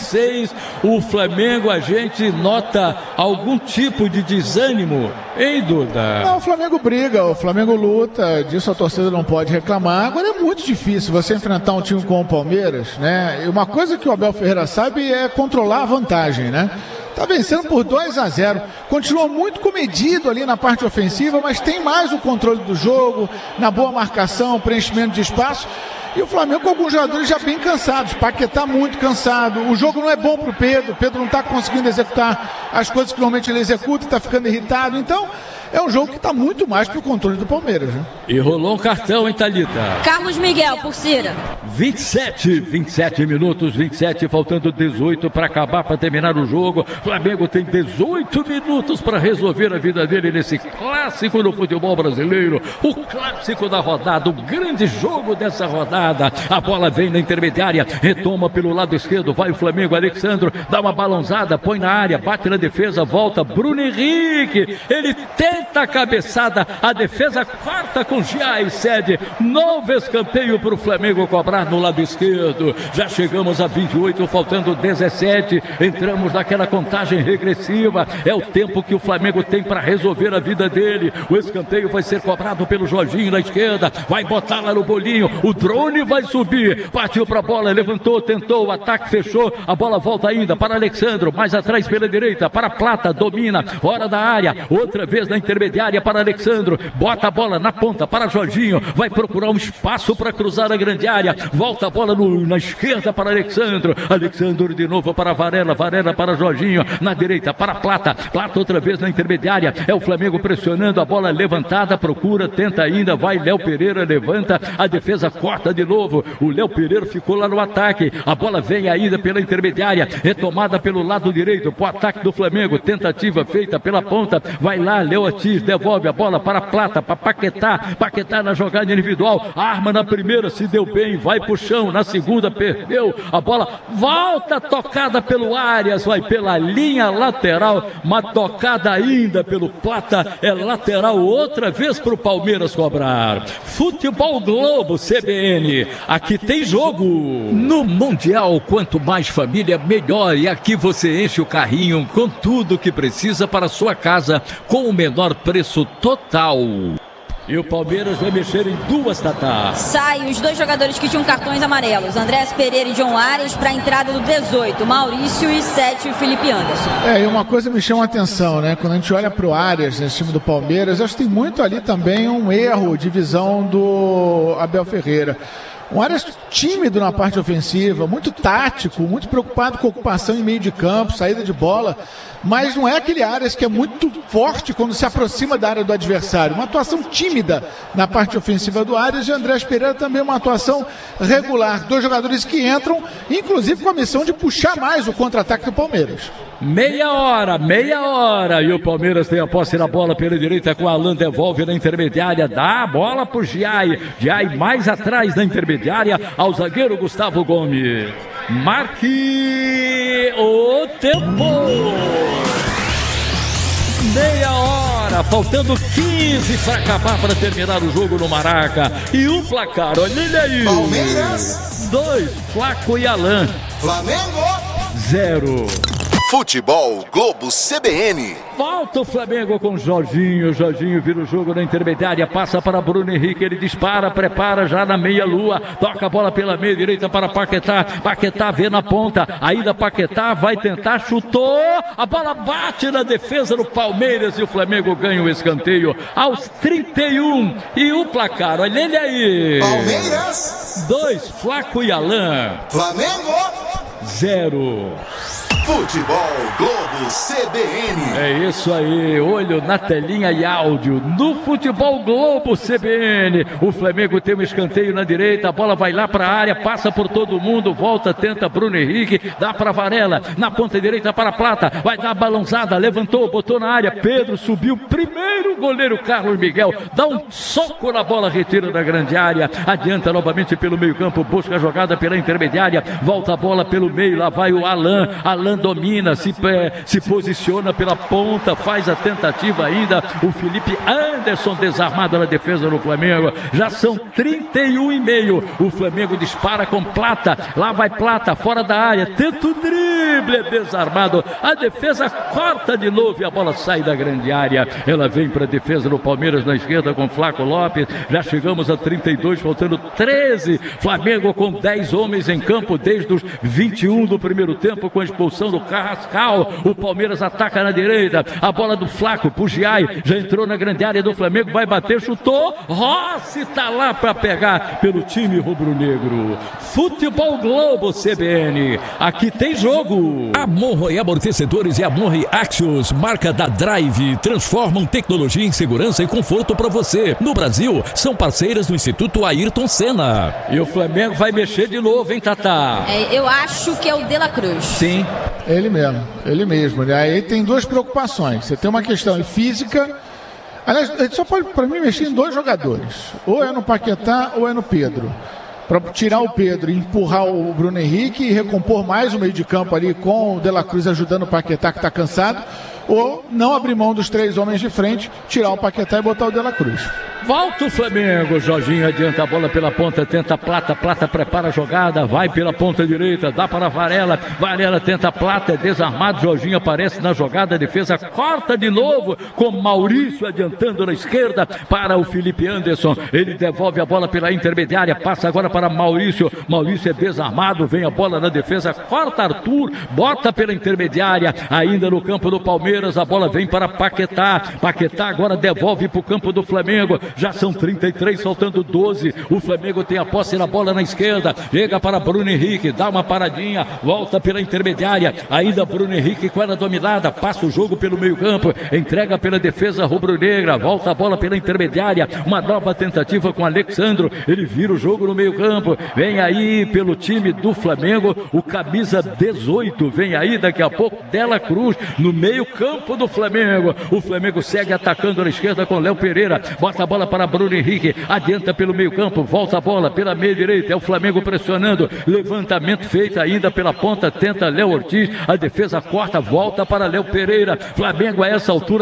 O Flamengo, a gente nota algum tipo de desânimo, hein, Duda? Não, o Flamengo briga, o Flamengo luta, disso a torcida não pode reclamar. Agora é muito difícil você enfrentar um time como o Palmeiras, né? E uma coisa que o Abel Ferreira sabe é controlar a vantagem, né? Tá vencendo por 2-0, continua muito comedido ali na parte ofensiva, mas tem mais o controle do jogo, na boa marcação, preenchimento de espaço. E o Flamengo com alguns jogadores já bem cansados, Paquetá muito cansado, o jogo não é bom pro Pedro, o Pedro não está conseguindo executar as coisas que normalmente ele executa, está ficando irritado, então é um jogo que está muito mais pro controle do Palmeiras, né? E rolou um cartão, hein, Thalita? Carlos Miguel, por Cira. 27 minutos, faltando 18 para acabar, para terminar o jogo. Flamengo tem 18 minutos para resolver a vida dele nesse clássico no futebol brasileiro. O clássico da rodada, o grande jogo dessa rodada. A bola vem na intermediária, retoma pelo lado esquerdo, vai o Flamengo, Alexandro, dá uma balançada, põe na área, bate na defesa, volta, Bruno Henrique, ele tenta a cabeçada, a defesa corta com Gia e cede. Novo escanteio para o Flamengo cobrar no lado esquerdo. Já chegamos a 28, faltando 17. Entramos naquela contagem regressiva. É o tempo que o Flamengo tem para resolver a vida dele. O escanteio vai ser cobrado pelo Jorginho na esquerda. Vai botar lá no bolinho. O drone vai subir. Partiu para a bola, levantou, tentou. O ataque fechou. A bola volta ainda para Alexandro. Mais atrás pela direita. Para Plata, domina. Fora da área. Outra vez na intermediária para Alexandro. Bota a bola na ponta para Jorginho. Vai procurar um espaço para cruzar a grande área. Volta a bola na esquerda para Alexandro. Alexandro de novo para Varela. Varela para Jorginho. Na direita para Plata. Plata outra vez na intermediária. É o Flamengo pressionando. A bola levantada. Procura, tenta ainda. Vai Léo Pereira, levanta. A defesa corta de novo. O Léo Pereira ficou lá no ataque. A bola vem ainda pela intermediária. Retomada pelo lado direito. Para o ataque do Flamengo. Tentativa feita pela ponta. Vai lá, Léo Ortiz. Devolve a bola para Plata. Para Paquetá. Paquetá na jogada individual. Arma na primeira. Se deu bem. Vai pro chão. Na segunda perdeu. A bola volta tocada pelo Arias. Vai pela linha lateral. Uma tocada ainda pelo Plata. É lateral outra vez pro Palmeiras cobrar. Futebol Globo CBN. Aqui tem jogo. No Mundial, quanto mais família, melhor. E aqui você enche o carrinho com tudo que precisa para a sua casa com o menor preço total. E o Palmeiras vai mexer em duas, Tatá. Sai os dois jogadores que tinham cartões amarelos, Andrés Pereira e John Arias, para a entrada do 18, Maurício e 7, Felipe Anderson. E uma coisa me chama a atenção, né? Quando a gente olha pro Arias nesse time do Palmeiras, acho que tem muito ali também um erro de visão do Abel Ferreira. Um Arias tímido na parte ofensiva, muito tático, muito preocupado com ocupação em meio de campo, saída de bola, mas não é aquele Arias que é muito forte quando se aproxima da área do adversário. Uma atuação tímida na parte ofensiva do Arias, e Andrés Pereira também uma atuação regular. Dois jogadores que entram, inclusive com a missão de puxar mais o contra-ataque do Palmeiras. Meia hora, e o Palmeiras tem a posse na bola pela direita com Alan, devolve na intermediária, dá a bola pro Giai mais atrás na intermediária, ao zagueiro Gustavo Gomes. Marque o tempo! Meia hora, faltando 15 para acabar, para terminar o jogo no Maraca. E o placar, olha ele aí. Palmeiras 2, Flaco e Alan. Flamengo 0. Futebol Globo CBN. Volta o Flamengo com Jorginho. Jorginho vira o jogo na intermediária, passa para Bruno Henrique, ele dispara, prepara já na meia-lua, toca a bola pela meia direita para Paquetá. Paquetá vê na ponta, ainda Paquetá vai tentar, chutou, a bola bate na defesa do Palmeiras e o Flamengo ganha o escanteio aos 31. E o placar, olha ele aí. Palmeiras 2, Flaco e Alain. Flamengo 0. Futebol Globo CBN. É isso aí, olho na telinha e áudio no Futebol Globo CBN. O Flamengo tem um escanteio na direita, a bola vai lá para a área, passa por todo mundo, volta, tenta Bruno Henrique, dá para Varela, na ponta direita para Plata, vai dar a balançada, levantou, botou na área, Pedro subiu, primeiro goleiro Carlos Miguel, dá um soco na bola, retira da grande área, adianta novamente pelo meio campo, busca a jogada pela intermediária, volta a bola pelo meio, lá vai o Alain domina, se posiciona pela ponta, faz a tentativa ainda, o Felipe Anderson desarmado na defesa do Flamengo, já são 31,5, o Flamengo dispara com Plata, lá vai Plata, fora da área, tenta o drible, é desarmado, a defesa corta de novo e a bola sai da grande área, ela vem para a defesa do Palmeiras na esquerda com Flaco Lopes, já chegamos a 32, faltando 13, Flamengo com 10 homens em campo desde os 21 do primeiro tempo com a expulsão do Carrascal, o Palmeiras ataca na direita, a bola do Flaco pro Giai, já entrou na grande área do Flamengo, vai bater, chutou, Rossi tá lá para pegar pelo time rubro-negro. Futebol Globo CBN, aqui tem jogo. Amorro Amortecedores e Amorro Axios, marca da Drive, transformam tecnologia em segurança e conforto para você. No Brasil, são parceiras do Instituto Ayrton Senna. E o Flamengo vai mexer de novo, hein, Tatá? Eu acho que é o De La Cruz. Sim. Ele mesmo. Aí tem duas preocupações. Você tem uma questão física. Aliás, ele só pode, para mim, mexer em 2 jogadores. Ou é no Paquetá ou é no Pedro. Para tirar o Pedro e empurrar o Bruno Henrique e recompor mais o meio de campo ali com o De La Cruz ajudando o Paquetá que está cansado. Ou não abrir mão dos 3 homens de frente, tirar o Paquetá e botar o De La Cruz. Volta o Flamengo, Jorginho adianta a bola pela ponta, tenta Plata, Plata prepara a jogada, vai pela ponta direita, dá para Varela, Varela tenta Plata, é desarmado, Jorginho aparece na jogada, a defesa corta de novo, com Maurício adiantando na esquerda para o Felipe Anderson, ele devolve a bola pela intermediária, passa agora para Maurício, Maurício é desarmado, vem a bola na defesa, corta Arthur, bota pela intermediária, ainda no campo do Palmeiras, a bola vem para Paquetá, Paquetá agora devolve para o campo do Flamengo, já são 33, faltando 12. O Flamengo tem a posse na bola na esquerda. Chega para Bruno Henrique, dá uma paradinha, volta pela intermediária. Ainda Bruno Henrique com ela dominada, passa o jogo pelo meio-campo, entrega pela defesa rubro-negra, volta a bola pela intermediária. Uma nova tentativa com Alexandro. Ele vira o jogo no meio-campo. Vem aí pelo time do Flamengo, o camisa 18. Vem aí daqui a pouco De La Cruz no meio-campo do Flamengo. O Flamengo segue atacando na esquerda com Léo Pereira. Bota a bola para Bruno Henrique, adianta pelo meio campo, volta a bola pela meia direita, é o Flamengo pressionando, levantamento feito ainda pela ponta, tenta Léo Ortiz, a defesa corta, volta para Léo Pereira, Flamengo a essa altura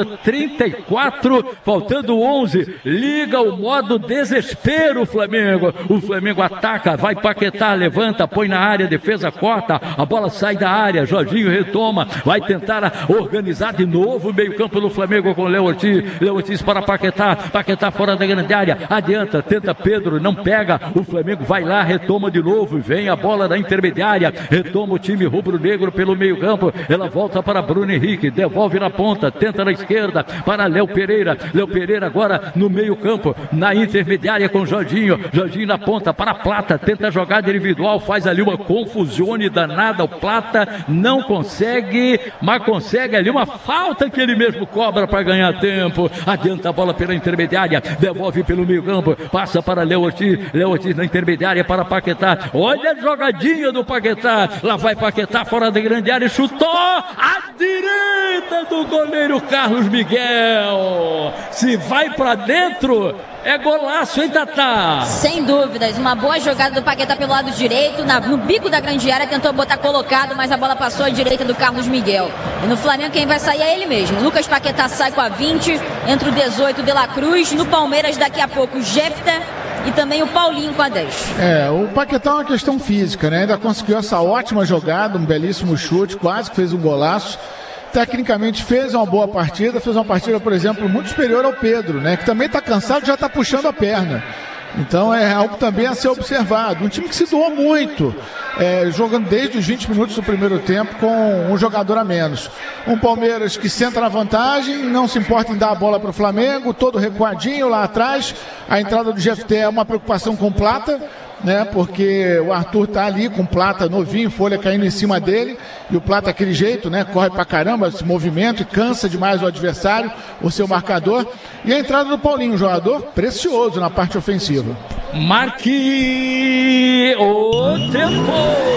34, faltando 11, liga o modo desespero o Flamengo ataca, vai Paquetá, levanta, põe na área, defesa corta, a bola sai da área, Jorginho retoma, vai tentar organizar de novo o meio campo do Flamengo com Léo Ortiz para Paquetá, Paquetá fora da grande área, adianta, tenta Pedro, não pega, o Flamengo vai lá, retoma de novo, vem a bola da intermediária, retoma o time rubro-negro pelo meio campo, ela volta para Bruno Henrique, devolve na ponta, tenta na esquerda, para Léo Pereira agora no meio campo, na intermediária com Jorginho na ponta, para Plata, tenta a jogada individual, faz ali uma confusione danada, o Plata não consegue, mas consegue ali uma falta que ele mesmo cobra para ganhar tempo, adianta a bola pela intermediária, devolve pelo meio campo, passa para Léo Ortiz na intermediária para Paquetá, olha a jogadinha do Paquetá, lá vai Paquetá fora da grande área, chutou à direita do goleiro Carlos Miguel, se vai para dentro é golaço, hein, Tatá? Sem dúvidas, uma boa jogada do Paquetá pelo lado direito, no bico da grande área, tentou botar colocado, mas a bola passou à direita do Carlos Miguel. E no Flamengo quem vai sair é ele mesmo. Lucas Paquetá sai com a 20, entre o 18 De La Cruz, no Palmeiras daqui a pouco Jefta e também o Paulinho com a 10. O Paquetá é uma questão física, né? Ainda conseguiu essa ótima jogada, um belíssimo chute, quase que fez um golaço. Tecnicamente fez uma boa partida, fez uma partida, por exemplo, muito superior ao Pedro, né? Que também está cansado e já está puxando a perna. Então é algo também a ser observado. Um time que se doou muito, jogando desde os 20 minutos do primeiro tempo com um jogador a menos. Um Palmeiras que senta na vantagem, não se importa em dar a bola para o Flamengo, todo recuadinho lá atrás. A entrada do GFT é uma preocupação com Plata, né? Porque o Arthur tá ali com Plata novinho, folha caindo em cima dele, e o Plata aquele jeito, né? Corre pra caramba, esse movimento, e cansa demais o adversário, o seu marcador. E a entrada do Paulinho, um jogador precioso na parte ofensiva. Marque o tempo!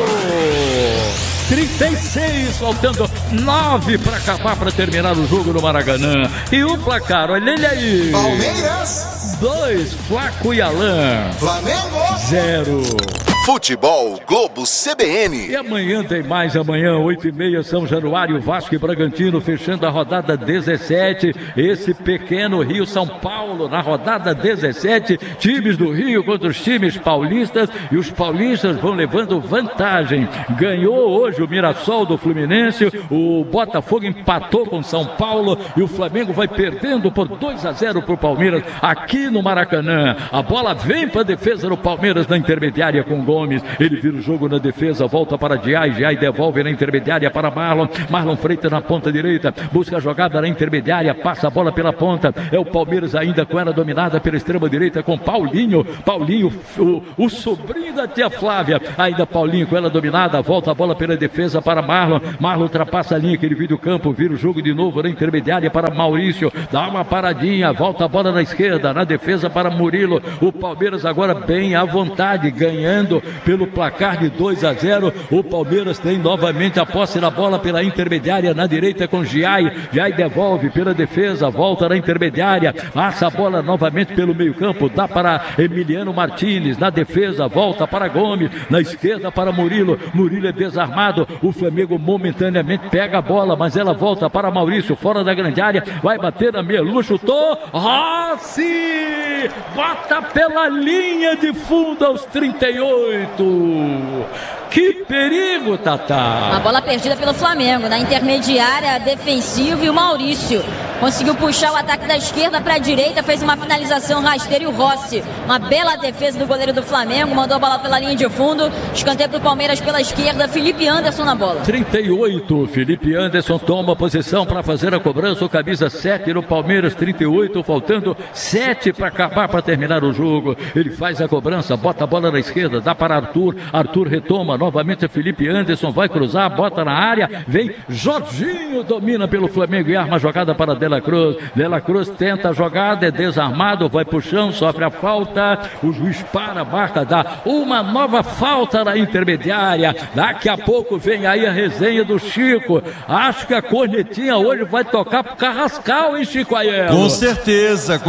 36, faltando 9 para acabar, para terminar o jogo no Maracanã. E o placar, olha ele aí. Palmeiras 2, Flaco e Alain. Flamengo 0. Futebol Globo CBN. E amanhã tem mais, amanhã 8h30, São Januário, Vasco e Bragantino, fechando a rodada 17, esse pequeno Rio São Paulo, na rodada 17, times do Rio contra os times paulistas, e os paulistas vão levando vantagem. Ganhou hoje o Mirassol do Fluminense, o Botafogo empatou com São Paulo, e o Flamengo vai perdendo por 2-0 para o Palmeiras, aqui no Maracanã. A bola vem para a defesa do Palmeiras na intermediária com Gomes. Ele vira o jogo na defesa, volta para Diai devolve na intermediária para Marlon Freitas na ponta direita, busca a jogada na intermediária, passa a bola pela ponta, é o Palmeiras ainda com ela dominada pela extrema direita com Paulinho, o sobrinho da tia Flávia, ainda Paulinho com ela dominada, volta a bola pela defesa para Marlon ultrapassa a linha que ele vira o campo, vira o jogo de novo na intermediária para Maurício, dá uma paradinha, volta a bola na esquerda, na defesa para Murilo, o Palmeiras agora bem à vontade, ganhando pelo placar de 2-0, o Palmeiras tem novamente a posse da bola pela intermediária na direita com Giai devolve pela defesa, volta na intermediária, passa a bola novamente pelo meio campo, dá para Emiliano Martínez, na defesa, volta para Gomes, na esquerda para Murilo é desarmado, o Flamengo momentaneamente pega a bola, mas ela volta para Maurício, fora da grande área, vai bater na meia-lua, chutou, Rossi, bota pela linha de fundo aos 38. Que perigo, Tatá! A bola perdida pelo Flamengo, na intermediária defensiva, e o Maurício conseguiu puxar o ataque da esquerda para a direita, fez uma finalização rasteira, e o Rossi, uma bela defesa do goleiro do Flamengo, mandou a bola pela linha de fundo, escanteio para o Palmeiras pela esquerda, Felipe Anderson na bola. 38, Felipe Anderson toma posição para fazer a cobrança, o camisa 7 no Palmeiras, 38, faltando 7 para acabar, para terminar o jogo, ele faz a cobrança, bota a bola na esquerda, dá para Arthur retoma, novamente Felipe Anderson, vai cruzar, bota na área, vem Jorginho, domina pelo Flamengo e arma a jogada para De La Cruz tenta a jogada, é desarmado, vai pro chão, sofre a falta, o juiz para, marca, dá uma nova falta na intermediária, daqui a pouco vem aí a resenha do Chico, acho que a cornetinha hoje vai tocar pro Carrascal, hein, Chico Aiello? Com certeza,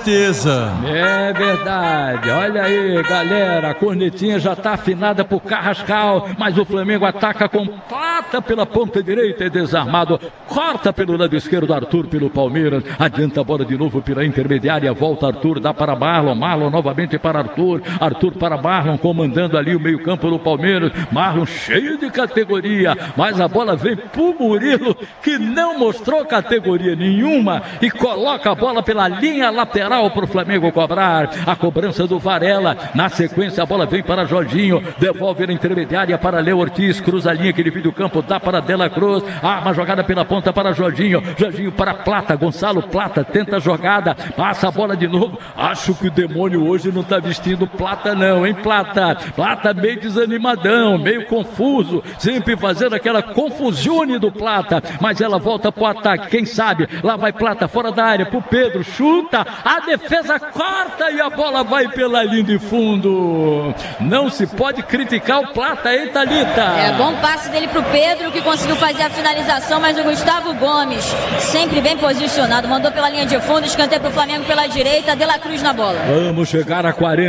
é verdade, olha aí, galera, a cornetinha já tá afinada pro Carrascal, mas o Flamengo ataca com Plata pela ponta direita, é desarmado, corta pelo lado esquerdo, Arthur pelo Palmeiras, adianta a bola de novo pela intermediária, volta Arthur, dá para Marlon novamente para Arthur para Marlon, comandando ali o meio campo do Palmeiras, Marlon cheio de categoria, mas a bola vem pro Murilo, que não mostrou categoria nenhuma, e coloca a bola pela linha lateral pro Flamengo cobrar, a cobrança do Varela, na sequência a bola vem para Jorginho, devolve na intermediária para Léo Ortiz, cruza a linha que divide o campo, dá para De La Cruz, arma a jogada pela ponta para Jorginho para Plata, Gonçalo Plata tenta a jogada, passa a bola de novo, acho que o demônio hoje não tá vestindo Plata não, hein, Plata meio desanimadão, meio confuso, sempre fazendo aquela confusione do Plata, mas ela volta pro ataque, quem sabe, lá vai Plata fora da área, pro Pedro, chuta, a defesa corta e a bola vai pela linha de fundo, não se pode criticar o Plata, hein, Thalita? É, bom passe dele pro Pedro, que conseguiu fazer a finalização, mas o Gustavo Gomes, sempre bem posicionado, posicionado, mandou pela linha de fundo, escanteio pro Flamengo pela direita, De La Cruz na bola. Vamos chegar a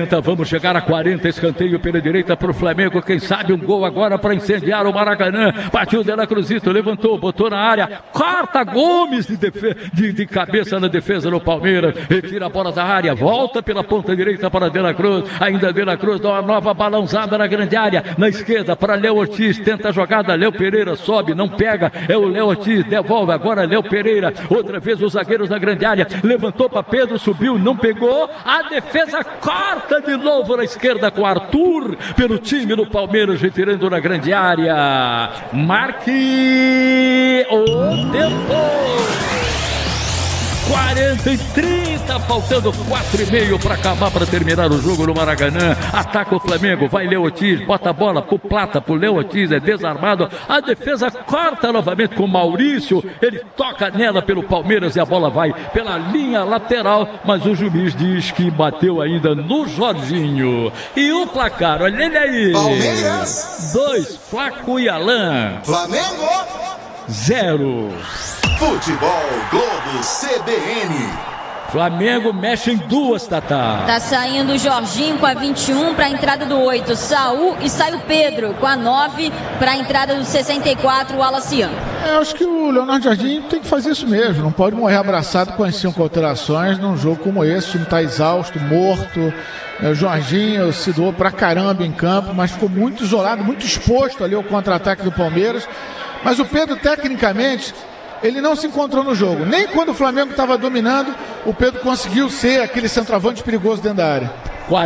40, escanteio pela direita pro Flamengo, quem sabe um gol agora para incendiar o Maracanã. Partiu De La Cruzito, levantou, botou na área, corta Gomes de cabeça na defesa do Palmeiras, retira a bola da área, volta pela ponta direita para De La Cruz, ainda De La Cruz dá uma nova balãozada na grande área, na esquerda para Léo Ortiz, tenta a jogada, Léo Pereira sobe, não pega, é o Léo Ortiz, devolve agora Léo Pereira, outra vez os zagueiros na grande área, levantou para Pedro, subiu, não pegou, a defesa corta de novo na esquerda com Arthur, pelo time do Palmeiras, retirando na grande área, marque o tempo! 40 e 30, faltando 4,5 para acabar, para terminar o jogo no Maracanã. Ataca o Flamengo, vai Léo Ortiz, bota a bola pro Plata, pro Léo Ortiz, é desarmado. A defesa corta novamente com o Maurício, ele toca nela pelo Palmeiras e a bola vai pela linha lateral, mas o juiz diz que bateu ainda no Jorginho. E o placar, olha ele aí. Palmeiras 2, Flaco e Alain. Flamengo 0. Futebol Globo CBN. Flamengo mexe em 2, Tatá. Tá saindo o Jorginho com a 21 para a entrada do 8, Saul, e sai o Pedro com a 9 para a entrada do 64, o Alaciano. Acho que o Leonardo Jardim tem que fazer isso mesmo, não pode morrer abraçado com as 5 alterações num jogo como esse. O time tá exausto, morto. O Jorginho se doou pra caramba em campo, mas ficou muito isolado, muito exposto ali ao contra-ataque do Palmeiras. Mas o Pedro, tecnicamente, ele não se encontrou no jogo. Nem quando o Flamengo estava dominando, o Pedro conseguiu ser aquele centroavante perigoso dentro da área.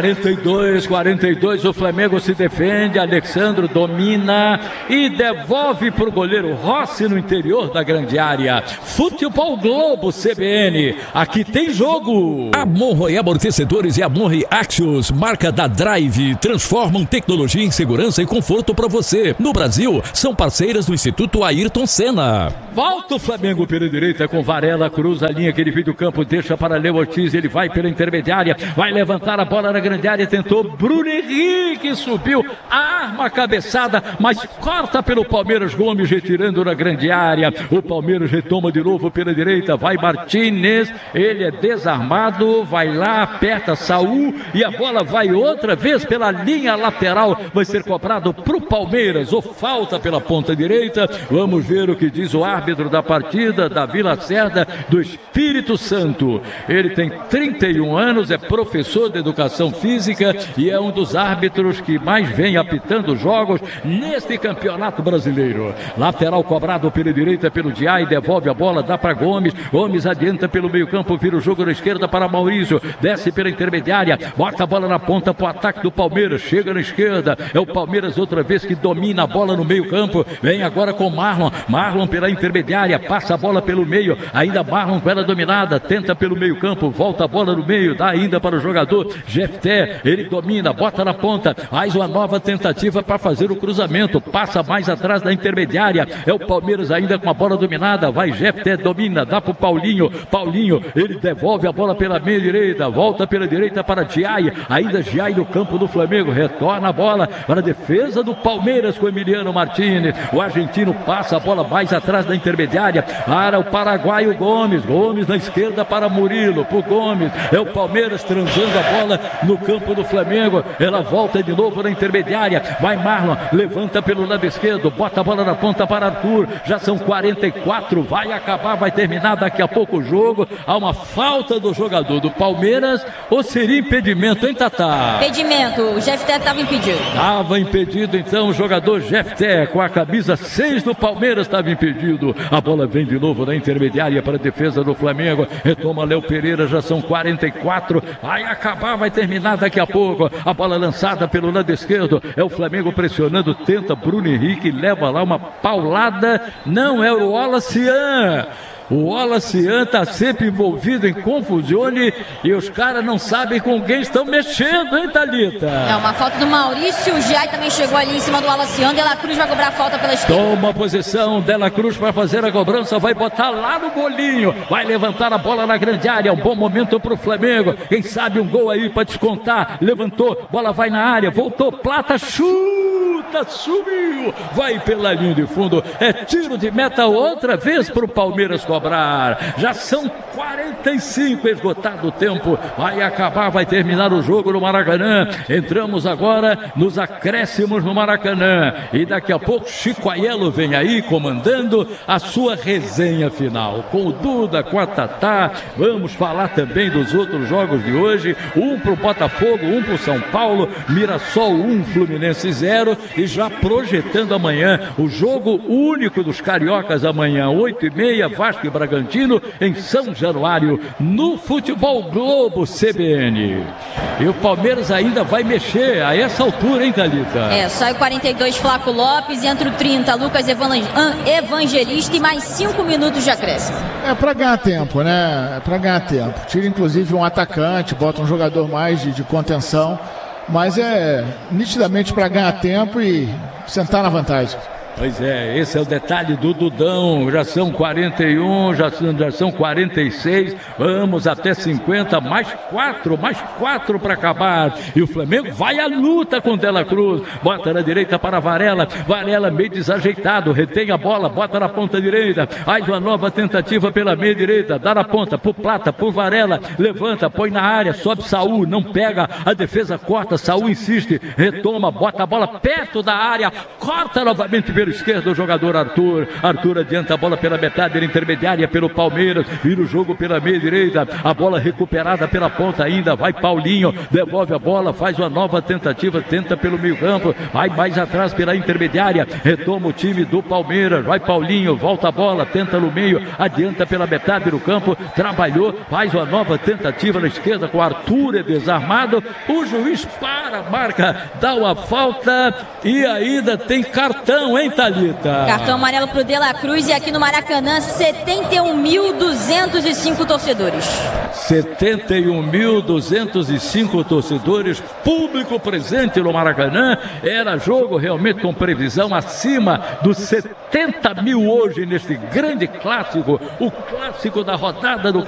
42, o Flamengo se defende, Alexandro domina e devolve para o goleiro Rossi no interior da grande área. Futebol Globo CBN, aqui tem jogo. Amorro e amortecedores e Amorro Axios, marca da Drive, transformam tecnologia em segurança e conforto para você. No Brasil, são parceiras do Instituto Ayrton Senna. Volta o Flamengo pela direita com Varela, cruza a linha que ele divide o campo, deixa para Léo Ortiz, ele vai pela intermediária, vai levantar a bola na grande área, tentou Bruno Henrique, subiu, arma a cabeçada, mas corta pelo Palmeiras, Gomes retirando na grande área, o Palmeiras retoma de novo pela direita, vai Martínez, ele é desarmado, vai lá, aperta Saul e a bola vai outra vez pela linha lateral, vai ser cobrado pro Palmeiras, ou falta pela ponta direita. Vamos ver o que diz o árbitro da partida, Davi Lacerda, do Espírito Santo. Ele tem 31 anos, é professor de educação física e é um dos árbitros que mais vem apitando jogos neste campeonato brasileiro. Lateral cobrado pela direita pelo Diá e devolve a bola, dá para Gomes. Gomes adianta pelo meio campo, vira o jogo na esquerda para Maurício, desce pela intermediária, bota a bola na ponta para o ataque do Palmeiras, chega na esquerda, é o Palmeiras outra vez que domina a bola no meio campo, vem agora com Marlon pela intermediária, passa a bola pelo meio, ainda Marlon com ela dominada, tenta pelo meio campo, volta a bola no meio, dá ainda para o jogador Jefté, ele domina, bota na ponta, faz uma nova tentativa para fazer o cruzamento, passa mais atrás da intermediária, é o Palmeiras ainda com a bola dominada, vai Jefté, domina, dá pro Paulinho, ele devolve a bola pela meia direita, volta pela direita para Giai, ainda Giai no campo do Flamengo, retorna a bola para a defesa do Palmeiras com Emiliano Martínez, o argentino passa a bola mais atrás da intermediária, para o paraguaio Gomes na esquerda para Murilo, pro Gomes, é o Palmeiras transando a bola no campo do Flamengo, ela volta de novo na intermediária, vai Marlon, levanta pelo lado esquerdo, bota a bola na ponta para Arthur, já são 44, vai acabar, vai terminar daqui a pouco o jogo, há uma falta do jogador do Palmeiras, ou seria impedimento, hein, Tatá? Impedimento, o Jefté estava impedido. Estava impedido então o jogador Jefté, com a camisa 6 do Palmeiras estava impedido, a bola vem de novo na intermediária para a defesa do Flamengo, retoma Léo Pereira, já são 44, vai acabar, vai terminar daqui a pouco, a bola lançada pelo lado esquerdo, é o Flamengo pressionando, tenta Bruno Henrique, leva lá uma paulada, não é o Olacian. O Olacian está sempre envolvido em confusões e os caras não sabem com quem estão mexendo, hein, Thalita? É uma falta do Maurício, o Giai também chegou ali em cima do Olacian, De La Cruz vai cobrar a falta pela esquerda. Toma a posição, De La Cruz para fazer a cobrança, vai botar lá no golinho, vai levantar a bola na grande área, um bom momento para o Flamengo, quem sabe um gol aí para descontar, levantou, bola vai na área, voltou, Plata, chute! luta, subiu, vai pela linha de fundo, é tiro de meta outra vez para o Palmeiras cobrar. Já são 45, esgotado o tempo, vai acabar, vai terminar o jogo no Maracanã. Entramos agora nos acréscimos no Maracanã e daqui a pouco Chico Aiello vem aí comandando a sua resenha final com o Duda, com a Tatá. Vamos falar também dos outros jogos de hoje, um pro Botafogo, um pro São Paulo, Mirassol 1, Fluminense 0, e já projetando amanhã o jogo único dos cariocas amanhã, 8h30, Vasco e Bragantino em São Januário, no Futebol Globo CBN. E o Palmeiras ainda vai mexer a essa altura, hein, Thalita? Sai o 42, Flaco Lopes, entra o 30, Lucas Evangelista, e mais 5 minutos de acréscimo. É pra ganhar tempo, né? É pra ganhar tempo. Tira inclusive um atacante, bota um jogador mais de contenção, mas é nitidamente pra ganhar tempo e sentar na vantagem. Pois é, esse é o detalhe do Dudão. Já são 41, já são 46, vamos até 50, mais 4 para acabar. E o Flamengo vai à luta com Dela Cruz. Bota na direita para Varela, Varela meio desajeitado, retém a bola, bota na ponta direita, faz uma nova tentativa pela meia direita, dá na ponta, por Plata, por Varela, levanta, põe na área, sobe Saul, não pega, a defesa corta, Saul insiste, retoma, bota a bola perto da área, corta novamente pelo esquerdo o jogador Arthur adianta a bola pela metade intermediária pelo Palmeiras, vira o jogo pela meia direita, a bola recuperada pela ponta ainda, vai Paulinho, devolve a bola, faz uma nova tentativa, tenta pelo meio campo, vai mais atrás pela intermediária, retoma o time do Palmeiras, vai Paulinho, volta a bola, tenta no meio, adianta pela metade do campo, trabalhou, faz uma nova tentativa na esquerda com Arthur, é desarmado, o juiz para, marca, dá uma falta e ainda tem cartão, hein, Thalita? Cartão amarelo pro De La Cruz, e aqui no Maracanã 71.205 torcedores. 71.205 torcedores, público presente no Maracanã. Era jogo realmente com previsão acima dos 70 mil hoje neste grande clássico, o clássico da rodada do